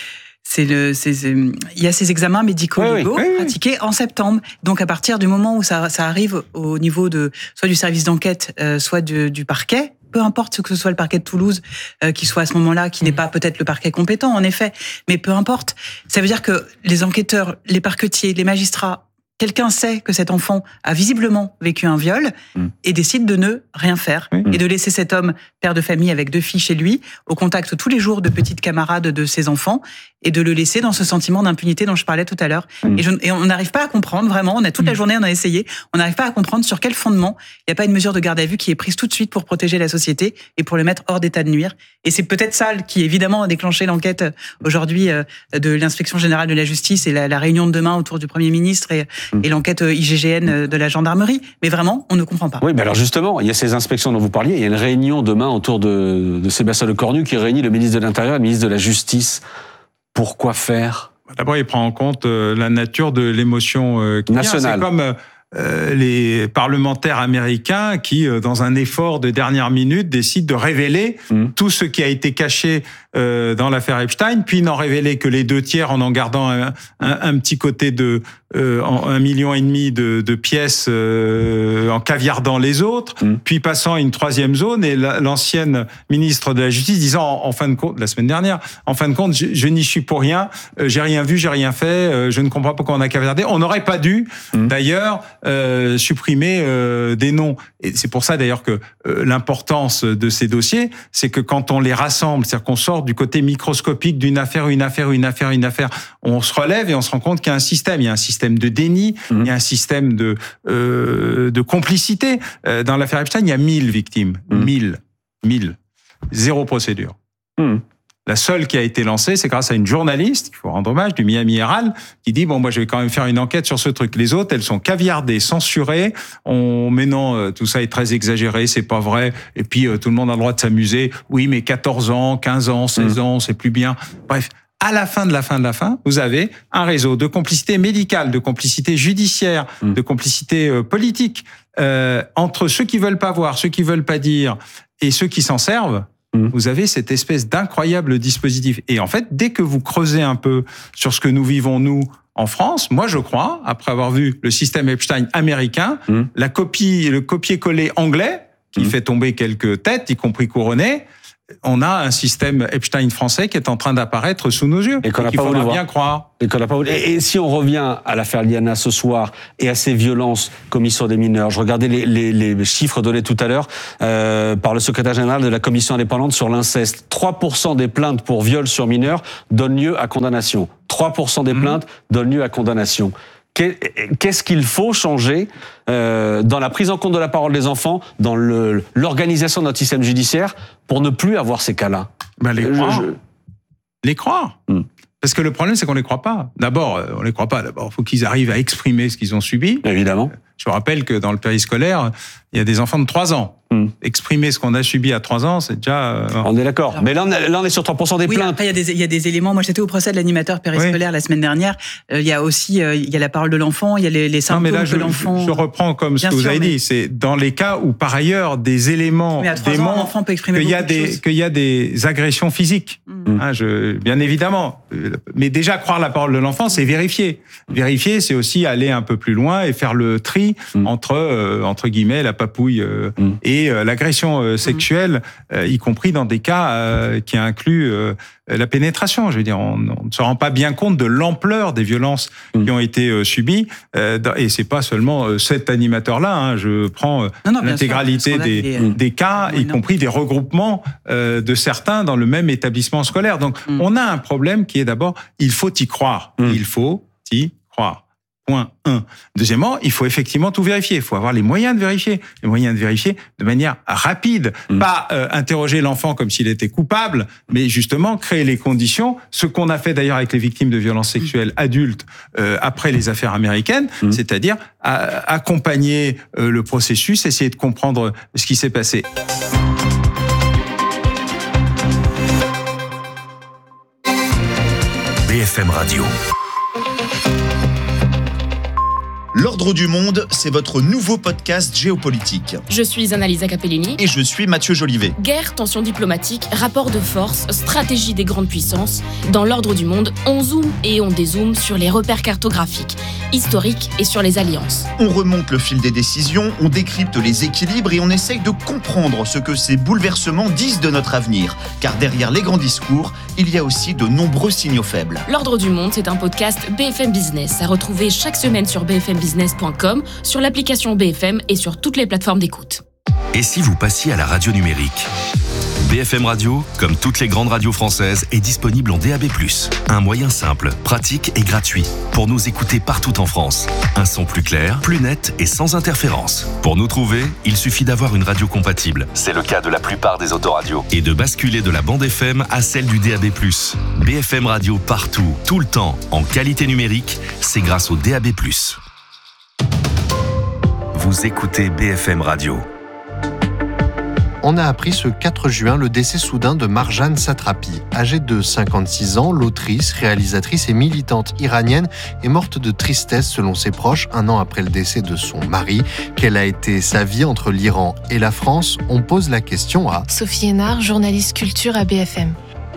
il y a ces examens médicaux-légaux pratiqués en septembre. Donc, à partir du moment où ça arrive au niveau soit du service d'enquête, soit du parquet, peu importe que ce soit le parquet de Toulouse, qui soit à ce moment-là, qui n'est pas peut-être le parquet compétent, en effet, mais peu importe. Ça veut dire que les enquêteurs, les parquetiers, les magistrats, quelqu'un sait que cet enfant a visiblement vécu un viol et décide de ne rien faire et de laisser cet homme, père de famille avec 2 filles chez lui, au contact tous les jours de petites camarades de ses enfants et de le laisser dans ce sentiment d'impunité dont je parlais tout à l'heure. Et on n'arrive pas à comprendre, vraiment, on a toute la journée, on a essayé, on n'arrive pas à comprendre sur quel fondement il n'y a pas une mesure de garde à vue qui est prise tout de suite pour protéger la société et pour le mettre hors d'état de nuire. Et c'est peut-être ça qui, évidemment, a déclenché l'enquête aujourd'hui de l'Inspection générale de la justice et la réunion de demain autour du Premier ministre et l'enquête IGGN de la gendarmerie. Mais vraiment, on ne comprend pas. Oui, mais alors justement, il y a ces inspections dont vous parliez, il y a une réunion demain autour de Sébastien Lecornu qui réunit le ministre de l'Intérieur et le ministre de la Justice. Pourquoi faire ? D'abord, il prend en compte la nature de l'émotion nationale. C'est comme les parlementaires américains qui, dans un effort de dernière minute, décident de révéler tout ce qui a été caché dans l'affaire Epstein, puis n'en révéler que les 2 tiers en gardant un petit côté de 1,5 million de pièces en caviardant les autres, puis passant à une 3e zone et l'ancienne ministre de la Justice disant en fin de compte, la semaine dernière, en fin de compte, je n'y suis pour rien, j'ai rien vu, j'ai rien fait, je ne comprends pas pourquoi on a caviardé. On n'aurait pas dû, d'ailleurs, supprimer des noms. Et c'est pour ça d'ailleurs que l'importance de ces dossiers, c'est que quand on les rassemble, c'est-à-dire qu'on sort du côté microscopique d'une affaire, on se relève et on se rend compte qu'il y a un système. Il y a un système de déni, il y a un système de complicité. Dans l'affaire Epstein, il y a 1000 victimes. 1000. 0 procédure. La seule qui a été lancée, c'est grâce à une journaliste, il faut rendre hommage, du Miami Herald, qui dit, moi, je vais quand même faire une enquête sur ce truc. Les autres, elles sont caviardées, censurées. Mais non, tout ça est très exagéré, c'est pas vrai. Et puis, tout le monde a le droit de s'amuser. Oui, mais 14 ans, 15 ans, 16 ans, c'est plus bien. Bref. À la fin de la fin, vous avez un réseau de complicité médicale, de complicité judiciaire, de complicité politique, entre ceux qui veulent pas voir, ceux qui veulent pas dire, et ceux qui s'en servent. Vous avez cette espèce d'incroyable dispositif. Et en fait, dès que vous creusez un peu sur ce que nous vivons, nous, en France, moi je crois, après avoir vu le système Epstein américain, le copier-coller anglais, qui fait tomber quelques têtes, y compris couronnées, on a un système Epstein français qui est en train d'apparaître sous nos yeux. Et qu'on n'a qu'il pas voulu faudra voir. bien croire. Et si on revient à l'affaire Liana ce soir et à ces violences commises sur des mineurs, je regardais les chiffres donnés tout à l'heure par le secrétaire général de la commission indépendante sur l'inceste. 3% des plaintes pour viol sur mineurs donnent lieu à condamnation. 3% des plaintes donnent lieu à condamnation. Qu'est-ce qu'il faut changer dans la prise en compte de la parole des enfants, dans l'organisation de notre système judiciaire, pour ne plus avoir ces cas-là? Les croire. Parce que le problème, c'est qu'on les croit pas. D'abord, on les croit pas. D'abord, il faut qu'ils arrivent à exprimer ce qu'ils ont subi. Évidemment. Je vous rappelle que dans le périscolaire, il y a des enfants de 3 ans. Exprimer ce qu'on a subi à 3 ans, c'est déjà... On est d'accord. Mais là, on est sur 3% des plaintes. Après, il y a des éléments. Moi, j'étais au procès de l'animateur périscolaire la semaine dernière. Il y a aussi il y a la parole de l'enfant, il y a les symptômes de l'enfant. Je reprends comme ce que vous avez dit. C'est dans les cas où, par ailleurs, des éléments démontrent qu'il y a des agressions physiques. Bien évidemment. Mais déjà, croire la parole de l'enfant, c'est vérifier. Vérifier, c'est aussi aller un peu plus loin et faire le tri entre guillemets, la papouille et l'agression sexuelle, y compris dans des cas qui incluent la pénétration. Je veux dire, on ne se rend pas bien compte de l'ampleur des violences qui ont été subies. Et c'est pas seulement cet animateur-là. Je prends l'intégralité des cas, y compris des regroupements de certains dans le même établissement scolaire. Donc, on a un problème qui est d'abord, il faut y croire. Il faut y croire. Point 1. Deuxièmement, il faut effectivement tout vérifier. Il faut avoir les moyens de vérifier. Les moyens de vérifier de manière rapide. Pas interroger l'enfant comme s'il était coupable, mais justement créer les conditions. Ce qu'on a fait d'ailleurs avec les victimes de violences sexuelles adultes après les affaires américaines, c'est-à-dire accompagner le processus, essayer de comprendre ce qui s'est passé. BFM Radio. L'Ordre du Monde, c'est votre nouveau podcast géopolitique. Je suis Annalisa Capellini. Et je suis Mathieu Jolivet. Guerre, tensions diplomatiques, rapports de force, stratégie des grandes puissances. Dans l'Ordre du Monde, on zoome et on dézoome sur les repères cartographiques, historiques et sur les alliances. On remonte le fil des décisions, on décrypte les équilibres et on essaye de comprendre ce que ces bouleversements disent de notre avenir. Car derrière les grands discours, il y a aussi de nombreux signaux faibles. L'Ordre du Monde, c'est un podcast BFM Business à retrouver chaque semaine sur bfmbusiness.com, sur l'application BFM et sur toutes les plateformes d'écoute. Et si vous passiez à la radio numérique ? BFM Radio, comme toutes les grandes radios françaises, est disponible en DAB+. Un moyen simple, pratique et gratuit pour nous écouter partout en France. Un son plus clair, plus net et sans interférence. Pour nous trouver, il suffit d'avoir une radio compatible. C'est le cas de la plupart des autoradios. Et de basculer de la bande FM à celle du DAB+. BFM Radio partout, tout le temps, en qualité numérique, c'est grâce au DAB+. Vous écoutez BFM Radio. On a appris ce 4 juin le décès soudain de Marjane Satrapi. Âgée de 56 ans, l'autrice, réalisatrice et militante iranienne est morte de tristesse selon ses proches 1 an après le décès de son mari. Quelle a été sa vie entre l'Iran et la France ? On pose la question à Sophie Hénard, journaliste culture à BFM.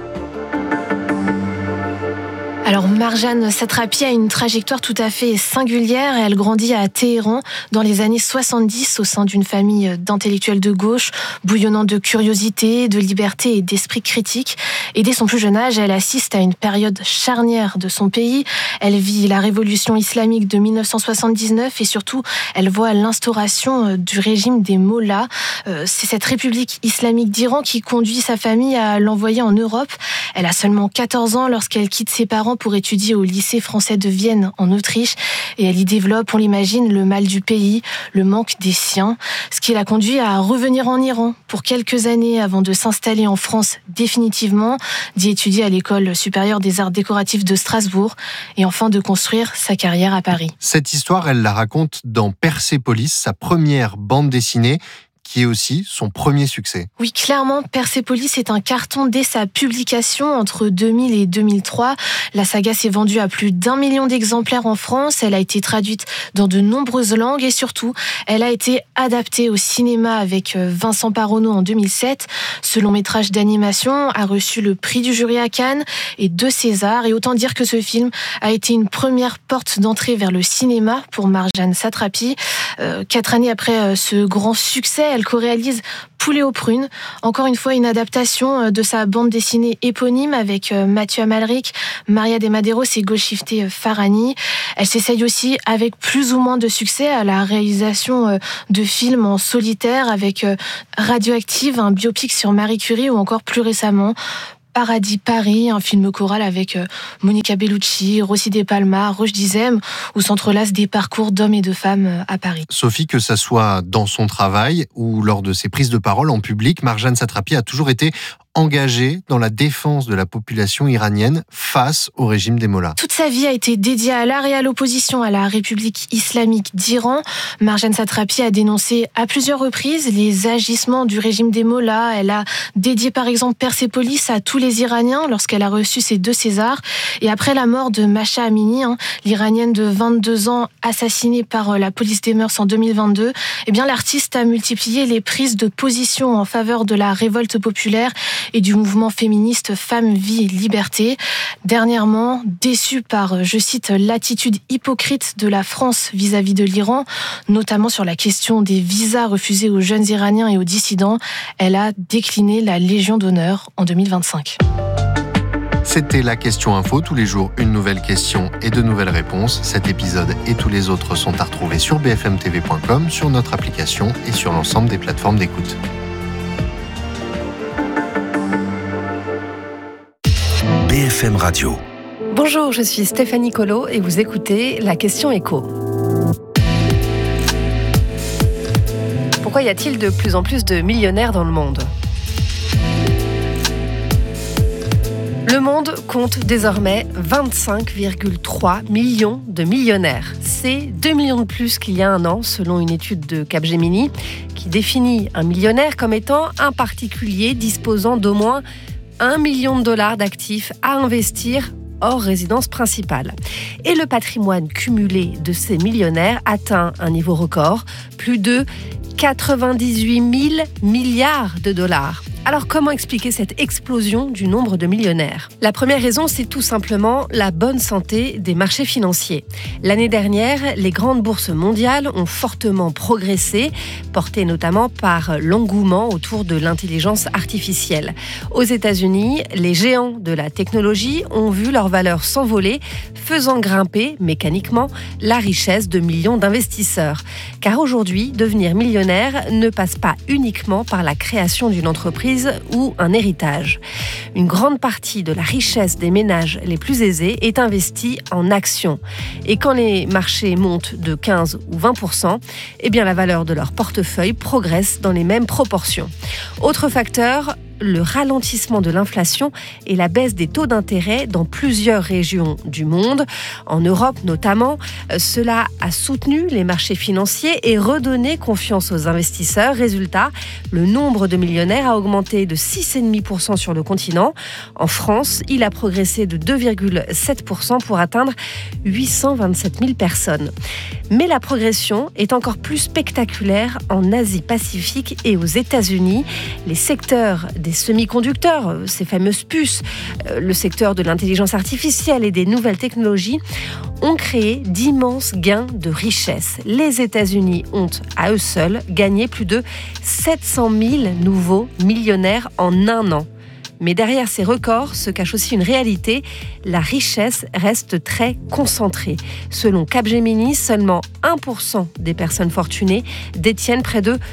Alors Marjane Satrapi a une trajectoire tout à fait singulière. Elle grandit à Téhéran dans les années 70 au sein d'une famille d'intellectuels de gauche, bouillonnant de curiosité, de liberté et d'esprit critique. Et dès son plus jeune âge, elle assiste à une période charnière de son pays. Elle vit la révolution islamique de 1979 et surtout, elle voit l'instauration du régime des mollahs. C'est cette république islamique d'Iran qui conduit sa famille à l'envoyer en Europe. Elle a seulement 14 ans lorsqu'elle quitte ses parents pour étudier au lycée français de Vienne en Autriche et elle y développe, on l'imagine, le mal du pays, le manque des siens, ce qui l'a conduit à revenir en Iran pour quelques années avant de s'installer en France définitivement, d'y étudier à l'école supérieure des arts décoratifs de Strasbourg et enfin de construire sa carrière à Paris. Cette histoire, elle la raconte dans Persépolis, sa première bande dessinée qui est aussi son premier succès. Oui, clairement, Persepolis est un carton dès sa publication entre 2000 et 2003. La saga s'est vendue à plus d'1 million d'exemplaires en France. Elle a été traduite dans de nombreuses langues et surtout, elle a été adaptée au cinéma avec Vincent Paronneau en 2007. Ce long métrage d'animation a reçu le prix du jury à Cannes et 2 Césars. Et autant dire que ce film a été une première porte d'entrée vers le cinéma pour Marjane Satrapi. 4 années après ce grand succès, elle co-réalise Poulet aux prunes, encore une fois une adaptation de sa bande dessinée éponyme avec Mathieu Amalric, Maria de Medeiros et Golshifteh Farahani. Elle s'essaye aussi avec plus ou moins de succès à la réalisation de films en solitaire avec Radioactive, un biopic sur Marie Curie ou encore plus récemment Paradis Paris, un film choral avec Monica Bellucci, Rossi De Palma, Roche Dizem, où s'entrelacent des parcours d'hommes et de femmes à Paris. Sophie, que ça soit dans son travail ou lors de ses prises de parole en public, Marjane Satrapi a toujours été engagée dans la défense de la population iranienne face au régime des mollahs. Toute sa vie a été dédiée à l'art et à l'opposition à la République islamique d'Iran. Marjane Satrapi a dénoncé à plusieurs reprises les agissements du régime des mollahs. Elle a dédié par exemple Persepolis à tous les Iraniens lorsqu'elle a reçu ses 2 Césars. Et après la mort de Mahsa Amini, l'Iranienne de 22 ans assassinée par la police des mœurs en 2022, eh bien l'artiste a multiplié les prises de position en faveur de la révolte populaire et du mouvement féministe Femmes, Vie, Liberté. Dernièrement, déçue par, je cite, l'attitude hypocrite de la France vis-à-vis de l'Iran, notamment sur la question des visas refusés aux jeunes Iraniens et aux dissidents, elle a décliné la Légion d'honneur en 2025. C'était la question info. Tous les jours, une nouvelle question et de nouvelles réponses. Cet épisode et tous les autres sont à retrouver sur bfmtv.com, sur notre application et sur l'ensemble des plateformes d'écoute. BFM Radio. Bonjour, je suis Stéphanie Colo et vous écoutez La Question Écho. Pourquoi y a-t-il de plus en plus de millionnaires dans le monde ? Le monde compte désormais 25,3 millions de millionnaires. C'est 2 millions de plus qu'il y a un an, selon une étude de Capgemini, qui définit un millionnaire comme étant un particulier disposant d'au moins $1 million d'actifs à investir hors résidence principale. Et le patrimoine cumulé de ces millionnaires atteint un niveau record, plus de 98 000 milliards de dollars. Alors comment expliquer cette explosion du nombre de millionnaires ? La première raison, c'est tout simplement la bonne santé des marchés financiers. L'année dernière, les grandes bourses mondiales ont fortement progressé, portées notamment par l'engouement autour de l'intelligence artificielle. Aux États-Unis, les géants de la technologie ont vu leur valeur s'envoler, faisant grimper mécaniquement la richesse de millions d'investisseurs. Car aujourd'hui, devenir millionnaire ne passe pas uniquement par la création d'une entreprise ou un héritage. Une grande partie de la richesse des ménages les plus aisés est investie en actions. Et quand les marchés montent de 15 ou 20%, eh bien la valeur de leur portefeuille progresse dans les mêmes proportions. Autre facteur, le ralentissement de l'inflation et la baisse des taux d'intérêt dans plusieurs régions du monde. En Europe notamment, cela a soutenu les marchés financiers et redonné confiance aux investisseurs. Résultat, le nombre de millionnaires a augmenté de 6,5% sur le continent. En France, il a progressé de 2,7% pour atteindre 827 000 personnes. Mais la progression est encore plus spectaculaire en Asie-Pacifique et aux États-Unis. Les secteurs des semi-conducteurs, ces fameuses puces, le secteur de l'intelligence artificielle et des nouvelles technologies ont créé d'immenses gains de richesse. Les États-Unis ont, à eux seuls, gagné plus de 700 000 nouveaux millionnaires en un an. Mais derrière ces records se cache aussi une réalité, la richesse reste très concentrée. Selon Capgemini, seulement 1% des personnes fortunées détiennent près de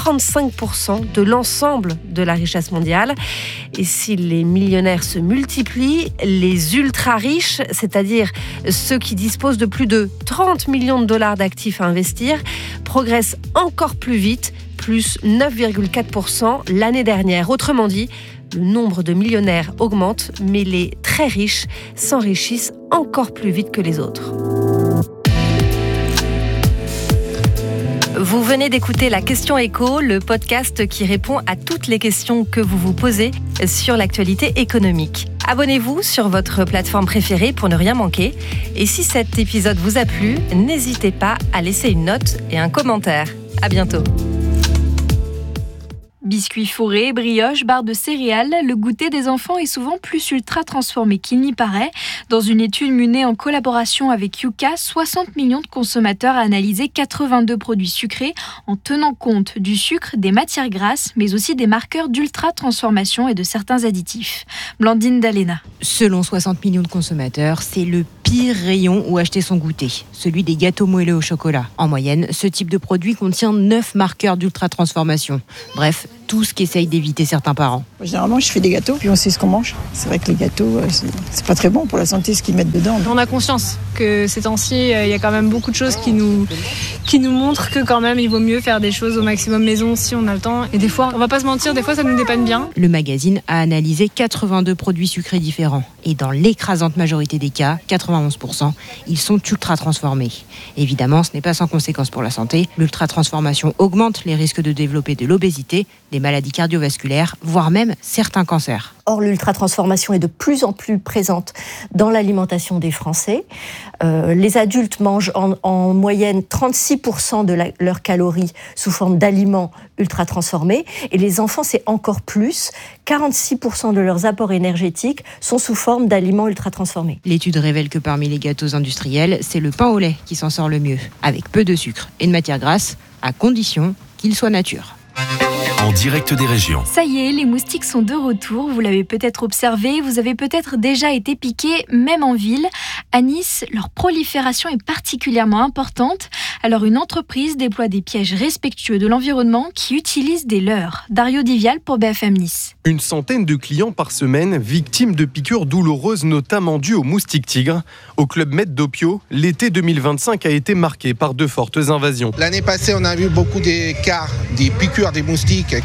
35% de l'ensemble de la richesse mondiale. Et si les millionnaires se multiplient, les ultra-riches, c'est-à-dire ceux qui disposent de plus de 30 millions de dollars d'actifs à investir, progressent encore plus vite, plus 9,4% l'année dernière. Autrement dit, le nombre de millionnaires augmente, mais les très riches s'enrichissent encore plus vite que les autres. Vous venez d'écouter La Question Éco, le podcast qui répond à toutes les questions que vous vous posez sur l'actualité économique. Abonnez-vous sur votre plateforme préférée pour ne rien manquer. Et si cet épisode vous a plu, n'hésitez pas à laisser une note et un commentaire. À bientôt. Biscuits fourrés, brioches, barres de céréales, le goûter des enfants est souvent plus ultra transformé qu'il n'y paraît. Dans une étude menée en collaboration avec Yuka, 60 millions de consommateurs a analysé 82 produits sucrés en tenant compte du sucre, des matières grasses, mais aussi des marqueurs d'ultra transformation et de certains additifs. Blandine Dalena. Selon 60 millions de consommateurs, c'est le pire rayon où acheter son goûter, celui des gâteaux moelleux au chocolat. En moyenne, ce type de produit contient 9 marqueurs d'ultra transformation. Bref, tout ce qu'essayent d'éviter certains parents. Généralement, je fais des gâteaux, puis on sait ce qu'on mange. C'est vrai que les gâteaux, c'est pas très bon pour la santé, ce qu'ils mettent dedans. On a conscience que ces temps-ci, il y a quand même beaucoup de choses qui nous montrent que quand même, il vaut mieux faire des choses au maximum maison si on a le temps. Et des fois, on va pas se mentir, des fois, ça nous dépanne bien. Le magazine a analysé 82 produits sucrés différents. Et dans l'écrasante majorité des cas, 91%, ils sont ultra transformés. Évidemment, ce n'est pas sans conséquence pour la santé. L'ultra transformation augmente les risques de développer de l'obésité, des maladies cardiovasculaires, voire même certains cancers. Or, l'ultra-transformation est de plus en plus présente dans l'alimentation des Français. Les adultes mangent en moyenne 36% de leurs calories sous forme d'aliments ultra-transformés. Et les enfants, c'est encore plus. 46% de leurs apports énergétiques sont sous forme d'aliments ultra-transformés. L'étude révèle que parmi les gâteaux industriels, c'est le pain au lait qui s'en sort le mieux, avec peu de sucre et de matières grasses, à condition qu'il soit nature. En direct des régions. Ça y est, les moustiques sont de retour. Vous l'avez peut-être observé, vous avez peut-être déjà été piqué, même en ville. À Nice, leur prolifération est particulièrement importante. Alors une entreprise déploie des pièges respectueux de l'environnement qui utilisent des leurres. Dario Divial pour BFM Nice. Une centaine de clients par semaine, victimes de piqûres douloureuses, notamment dues aux moustiques tigres. Au Club Med d'Opio, l'été 2025 a été marqué par de fortes invasions. L'année passée, on a vu beaucoup des cas, des piqûres des moustiques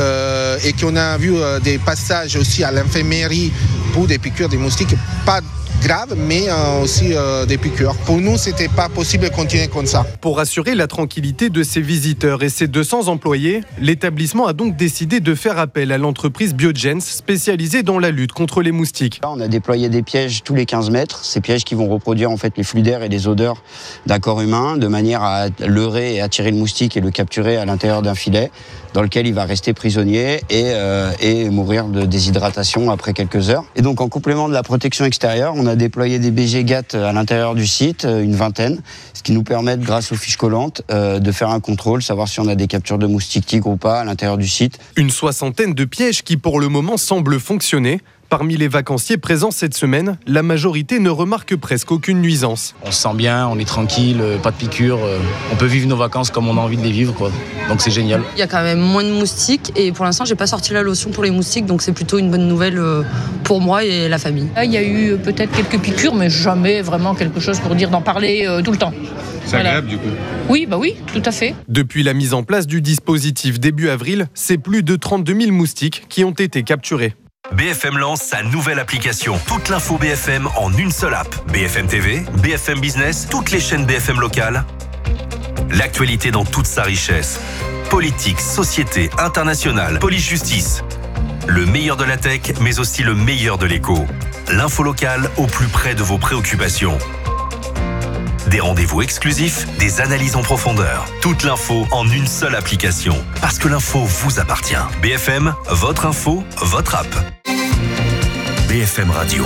et qu'on a vu des passages aussi à l'infirmerie pour des piqûres des moustiques. Pas grave, mais aussi des piqûres. Pour nous, c'était pas possible de continuer comme ça. Pour assurer la tranquillité de ses visiteurs et ses 200 employés, l'établissement a donc décidé de faire appel à l'entreprise Biogens, spécialisée dans la lutte contre les moustiques. On a déployé des pièges tous les 15 mètres, ces pièges qui vont reproduire en fait les flux d'air et les odeurs d'un corps humain, de manière à leurrer et attirer le moustique et le capturer à l'intérieur d'un filet, dans lequel il va rester prisonnier et mourir de déshydratation après quelques heures. Et donc en complément de la protection extérieure, on a déployé des BG GAT à l'intérieur du site, une vingtaine, ce qui nous permet, grâce aux fiches collantes, de faire un contrôle, savoir si on a des captures de moustiques tigres ou pas à l'intérieur du site. Une soixantaine de pièges qui pour le moment semblent fonctionner. Parmi les vacanciers présents cette semaine, la majorité ne remarque presque aucune nuisance. On se sent bien, on est tranquille, pas de piqûres, on peut vivre nos vacances comme on a envie de les vivre, quoi. Donc c'est génial. Il y a quand même moins de moustiques et pour l'instant j'ai pas sorti la lotion pour les moustiques, donc c'est plutôt une bonne nouvelle pour moi et la famille. Il y a eu peut-être quelques piqûres, mais jamais vraiment quelque chose pour dire d'en parler tout le temps. C'est agréable du coup. Oui, tout à fait. Depuis la mise en place du dispositif début avril, c'est plus de 32 000 moustiques qui ont été capturés. BFM lance sa nouvelle application. Toute l'info BFM en une seule app. BFM TV, BFM Business, toutes les chaînes BFM locales. L'actualité dans toute sa richesse. Politique, société, internationale, police-justice. Le meilleur de la tech, mais aussi le meilleur de l'éco. L'info locale au plus près de vos préoccupations. Des rendez-vous exclusifs, des analyses en profondeur. Toute l'info en une seule application. Parce que l'info vous appartient. BFM, votre info, votre app. BFM Radio.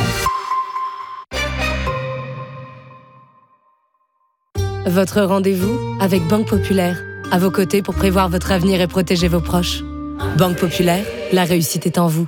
Votre rendez-vous avec Banque Populaire. À vos côtés pour prévoir votre avenir et protéger vos proches. Banque Populaire, la réussite est en vous.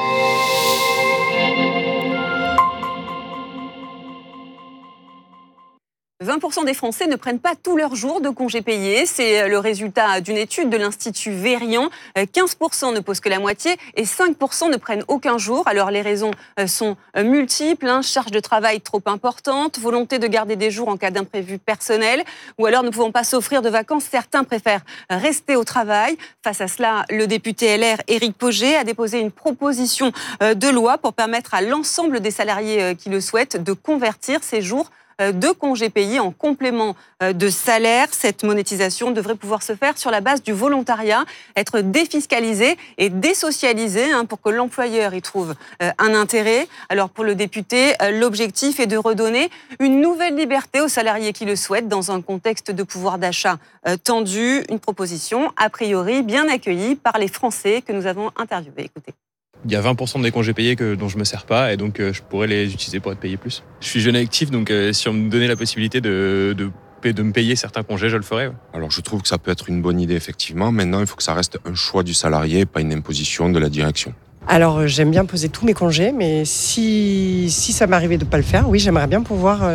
« 20% des Français ne prennent pas tous leurs jours de congés payés. C'est le résultat d'une étude de l'Institut Verian. 15% ne posent que la moitié et 5% ne prennent aucun jour. Alors les raisons sont multiples. Charge de travail trop importante, volonté de garder des jours en cas d'imprévu personnel ou alors ne pouvant pas s'offrir de vacances. Certains préfèrent rester au travail. Face à cela, le député LR Éric Pauget a déposé une proposition de loi pour permettre à l'ensemble des salariés qui le souhaitent de convertir ces jours de congés payés en complément de salaire. Cette monétisation devrait pouvoir se faire sur la base du volontariat, être défiscalisée et désocialisée pour que l'employeur y trouve un intérêt. Alors pour le député, l'objectif est de redonner une nouvelle liberté aux salariés qui le souhaitent dans un contexte de pouvoir d'achat tendu. Une proposition a priori bien accueillie par les Français que nous avons interviewés. Écoutez. Il y a 20% des congés payés dont je ne me sers pas et donc je pourrais les utiliser pour être payé plus. Je suis jeune et actif, donc si on me donnait la possibilité de me payer certains congés, je le ferais. Alors je trouve que ça peut être une bonne idée effectivement. Maintenant, il faut que ça reste un choix du salarié, pas une imposition de la direction. Alors j'aime bien poser tous mes congés, mais si ça m'arrivait de ne pas le faire, oui, j'aimerais bien pouvoir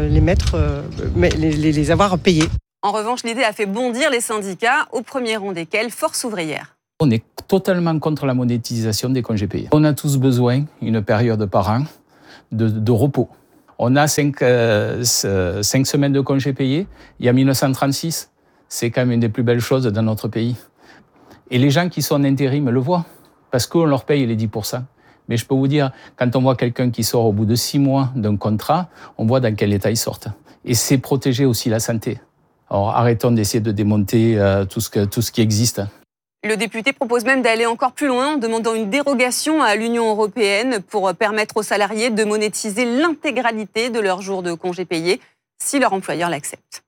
les avoir payés. En revanche, l'idée a fait bondir les syndicats, au premier rang desquels Force ouvrière. On est totalement contre la monétisation des congés payés. On a tous besoin, une période par an, de repos. On a 5 semaines de congés payés. Il y a 1936. C'est quand même une des plus belles choses dans notre pays. Et les gens qui sont en intérim le voient, parce qu'on leur paye les 10%. Mais je peux vous dire, quand on voit quelqu'un qui sort au bout de 6 mois d'un contrat, on voit dans quel état ils sortent. Et c'est protéger aussi la santé. Alors arrêtons d'essayer de démonter tout ce qui existe. Le député propose même d'aller encore plus loin en demandant une dérogation à l'Union européenne pour permettre aux salariés de monétiser l'intégralité de leurs jours de congés payés si leur employeur l'accepte.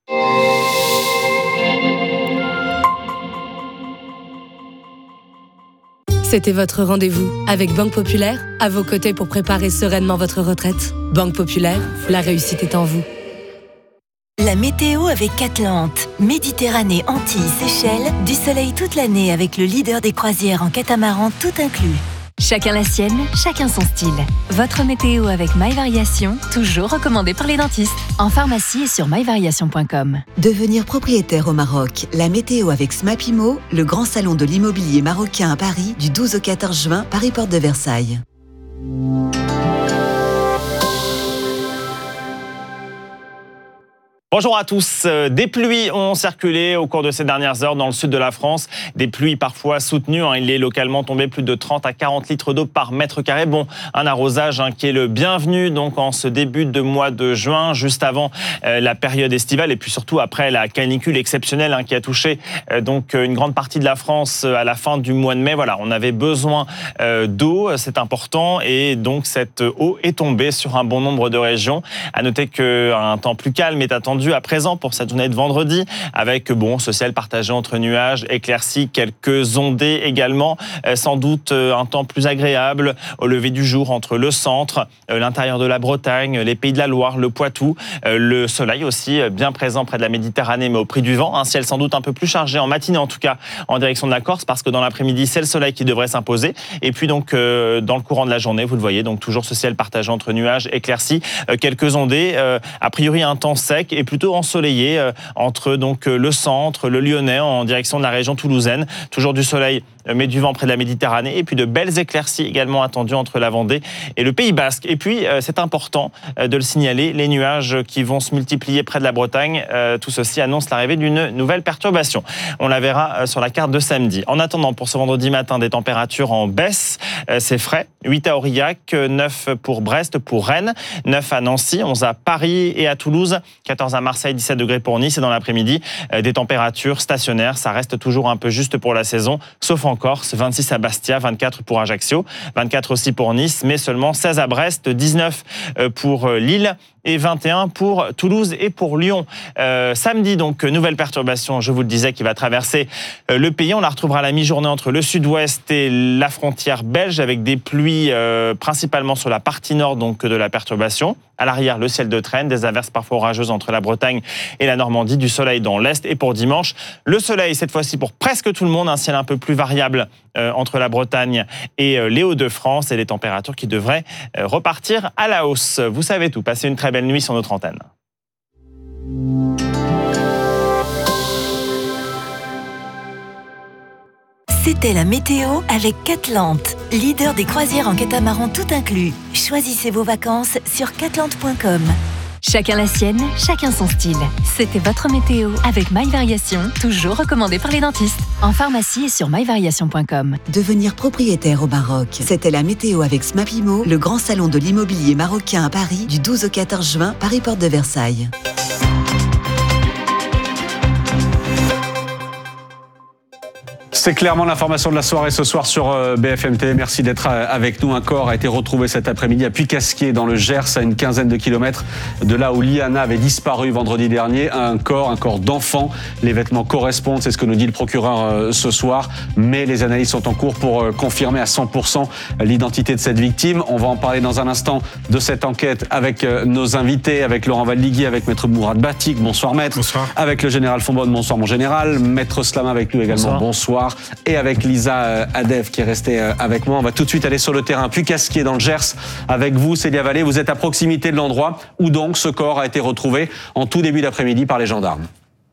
C'était votre rendez-vous avec Banque Populaire, à vos côtés pour préparer sereinement votre retraite. Banque Populaire, la réussite est en vous. La météo avec Atlante. Méditerranée, Antilles, Seychelles, du soleil toute l'année avec le leader des croisières en catamaran tout inclus. Chacun la sienne, chacun son style. Votre météo avec MyVariation, toujours recommandé par les dentistes. En pharmacie et sur myvariation.com. Devenir propriétaire au Maroc. La météo avec Smapimo, le grand salon de l'immobilier marocain à Paris, du 12 au 14 juin, Paris Porte de Versailles. Bonjour à tous. Des pluies ont circulé au cours de ces dernières heures dans le sud de la France. Des pluies parfois soutenues. Il est localement tombé plus de 30 à 40 litres d'eau par mètre carré. Bon, un arrosage qui est le bienvenu donc en ce début de mois de juin, juste avant la période estivale et puis surtout après la canicule exceptionnelle qui a touché donc une grande partie de la France à la fin du mois de mai. Voilà, on avait besoin d'eau, c'est important et donc cette eau est tombée sur un bon nombre de régions. À noter qu'un temps plus calme est attendu à présent pour cette journée de vendredi, avec ce ciel partagé entre nuages, éclaircies, quelques ondées également, sans doute un temps plus agréable au lever du jour entre le centre, l'intérieur de la Bretagne, les Pays de la Loire, le Poitou, le soleil aussi bien présent près de la Méditerranée mais au prix du vent, un ciel sans doute un peu plus chargé en matinée en tout cas en direction de la Corse parce que dans l'après-midi c'est le soleil qui devrait s'imposer et puis donc dans le courant de la journée vous le voyez donc toujours ce ciel partagé entre nuages, éclaircies, quelques ondées, a priori un temps sec et plutôt ensoleillé entre donc le centre, le Lyonnais en direction de la région toulousaine. Toujours du soleil mais du vent près de la Méditerranée et puis de belles éclaircies également attendues entre la Vendée et le Pays Basque. Et puis c'est important de le signaler, les nuages qui vont se multiplier près de la Bretagne, tout ceci annonce l'arrivée d'une nouvelle perturbation. On la verra sur la carte de samedi. En attendant pour ce vendredi matin des températures en baisse, c'est frais, 8 à Aurillac, 9 pour Brest, pour Rennes, 9 à Nancy, 11 à Paris et à Toulouse, 14 à Marseille, 17 degrés pour Nice et dans l'après-midi des températures stationnaires, ça reste toujours un peu juste pour la saison, sauf en Corse, 26 à Bastia, 24 pour Ajaccio, 24 aussi pour Nice, mais seulement 16 à Brest, 19 pour Lille et 21 pour Toulouse et pour Lyon. Samedi, donc, nouvelle perturbation, je vous le disais, qui va traverser le pays. On la retrouvera à la mi-journée entre le sud-ouest et la frontière belge, avec des pluies principalement sur la partie nord donc, de la perturbation. À l'arrière, le ciel de traîne, des averses parfois orageuses entre la Bretagne et la Normandie, du soleil dans l'est. Et pour dimanche, le soleil, cette fois-ci pour presque tout le monde, un ciel un peu plus variable entre la Bretagne et les Hauts-de-France et les températures qui devraient repartir à la hausse. Vous savez tout, passez une très belle nuit sur notre antenne. C'était la météo avec Atlante, leader des croisières en catamaran tout inclus. Choisissez vos vacances sur catlante.com. Chacun la sienne, chacun son style. C'était votre météo avec My Variation, toujours recommandé par les dentistes. En pharmacie et sur myvariation.com. Devenir propriétaire au Maroc. C'était la météo avec Smapimo, le grand salon de l'immobilier marocain à Paris, du 12 au 14 juin, Paris Porte de Versailles. C'est clairement l'information de la soirée ce soir sur BFM TV. Merci d'être avec nous. Un corps a été retrouvé cet après-midi à Puy-Casquier, dans le Gers, à une quinzaine de kilomètres de là où Liana avait disparu vendredi dernier. Un corps d'enfant. Les vêtements correspondent, c'est ce que nous dit le procureur ce soir. Mais les analyses sont en cours pour confirmer à 100% l'identité de cette victime. On va en parler dans un instant de cette enquête avec nos invités, avec Laurent Valdigui, avec Maître Mourad Batik. Bonsoir Maître. Bonsoir. Avec le général Fonbonne. Bonsoir mon général. Maître Slama avec nous également. Bonsoir. Et avec Lisa Adev qui est restée avec moi. On va tout de suite aller sur le terrain Puy-Casquier dans le Gers avec vous, Célia Vallée. Vous êtes à proximité de l'endroit où donc ce corps a été retrouvé en tout début d'après-midi par les gendarmes.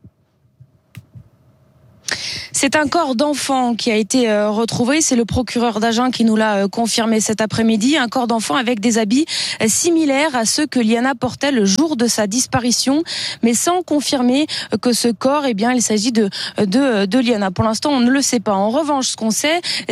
C'est un corps d'enfant qui a été retrouvé. C'est le procureur d'Agen qui nous l'a confirmé cet après-midi. Un corps d'enfant avec des habits similaires à ceux que Liana portait le jour de sa disparition, mais sans confirmer que ce corps, il s'agit de Liana. Pour l'instant, on ne le sait pas. En revanche, ce qu'on sait,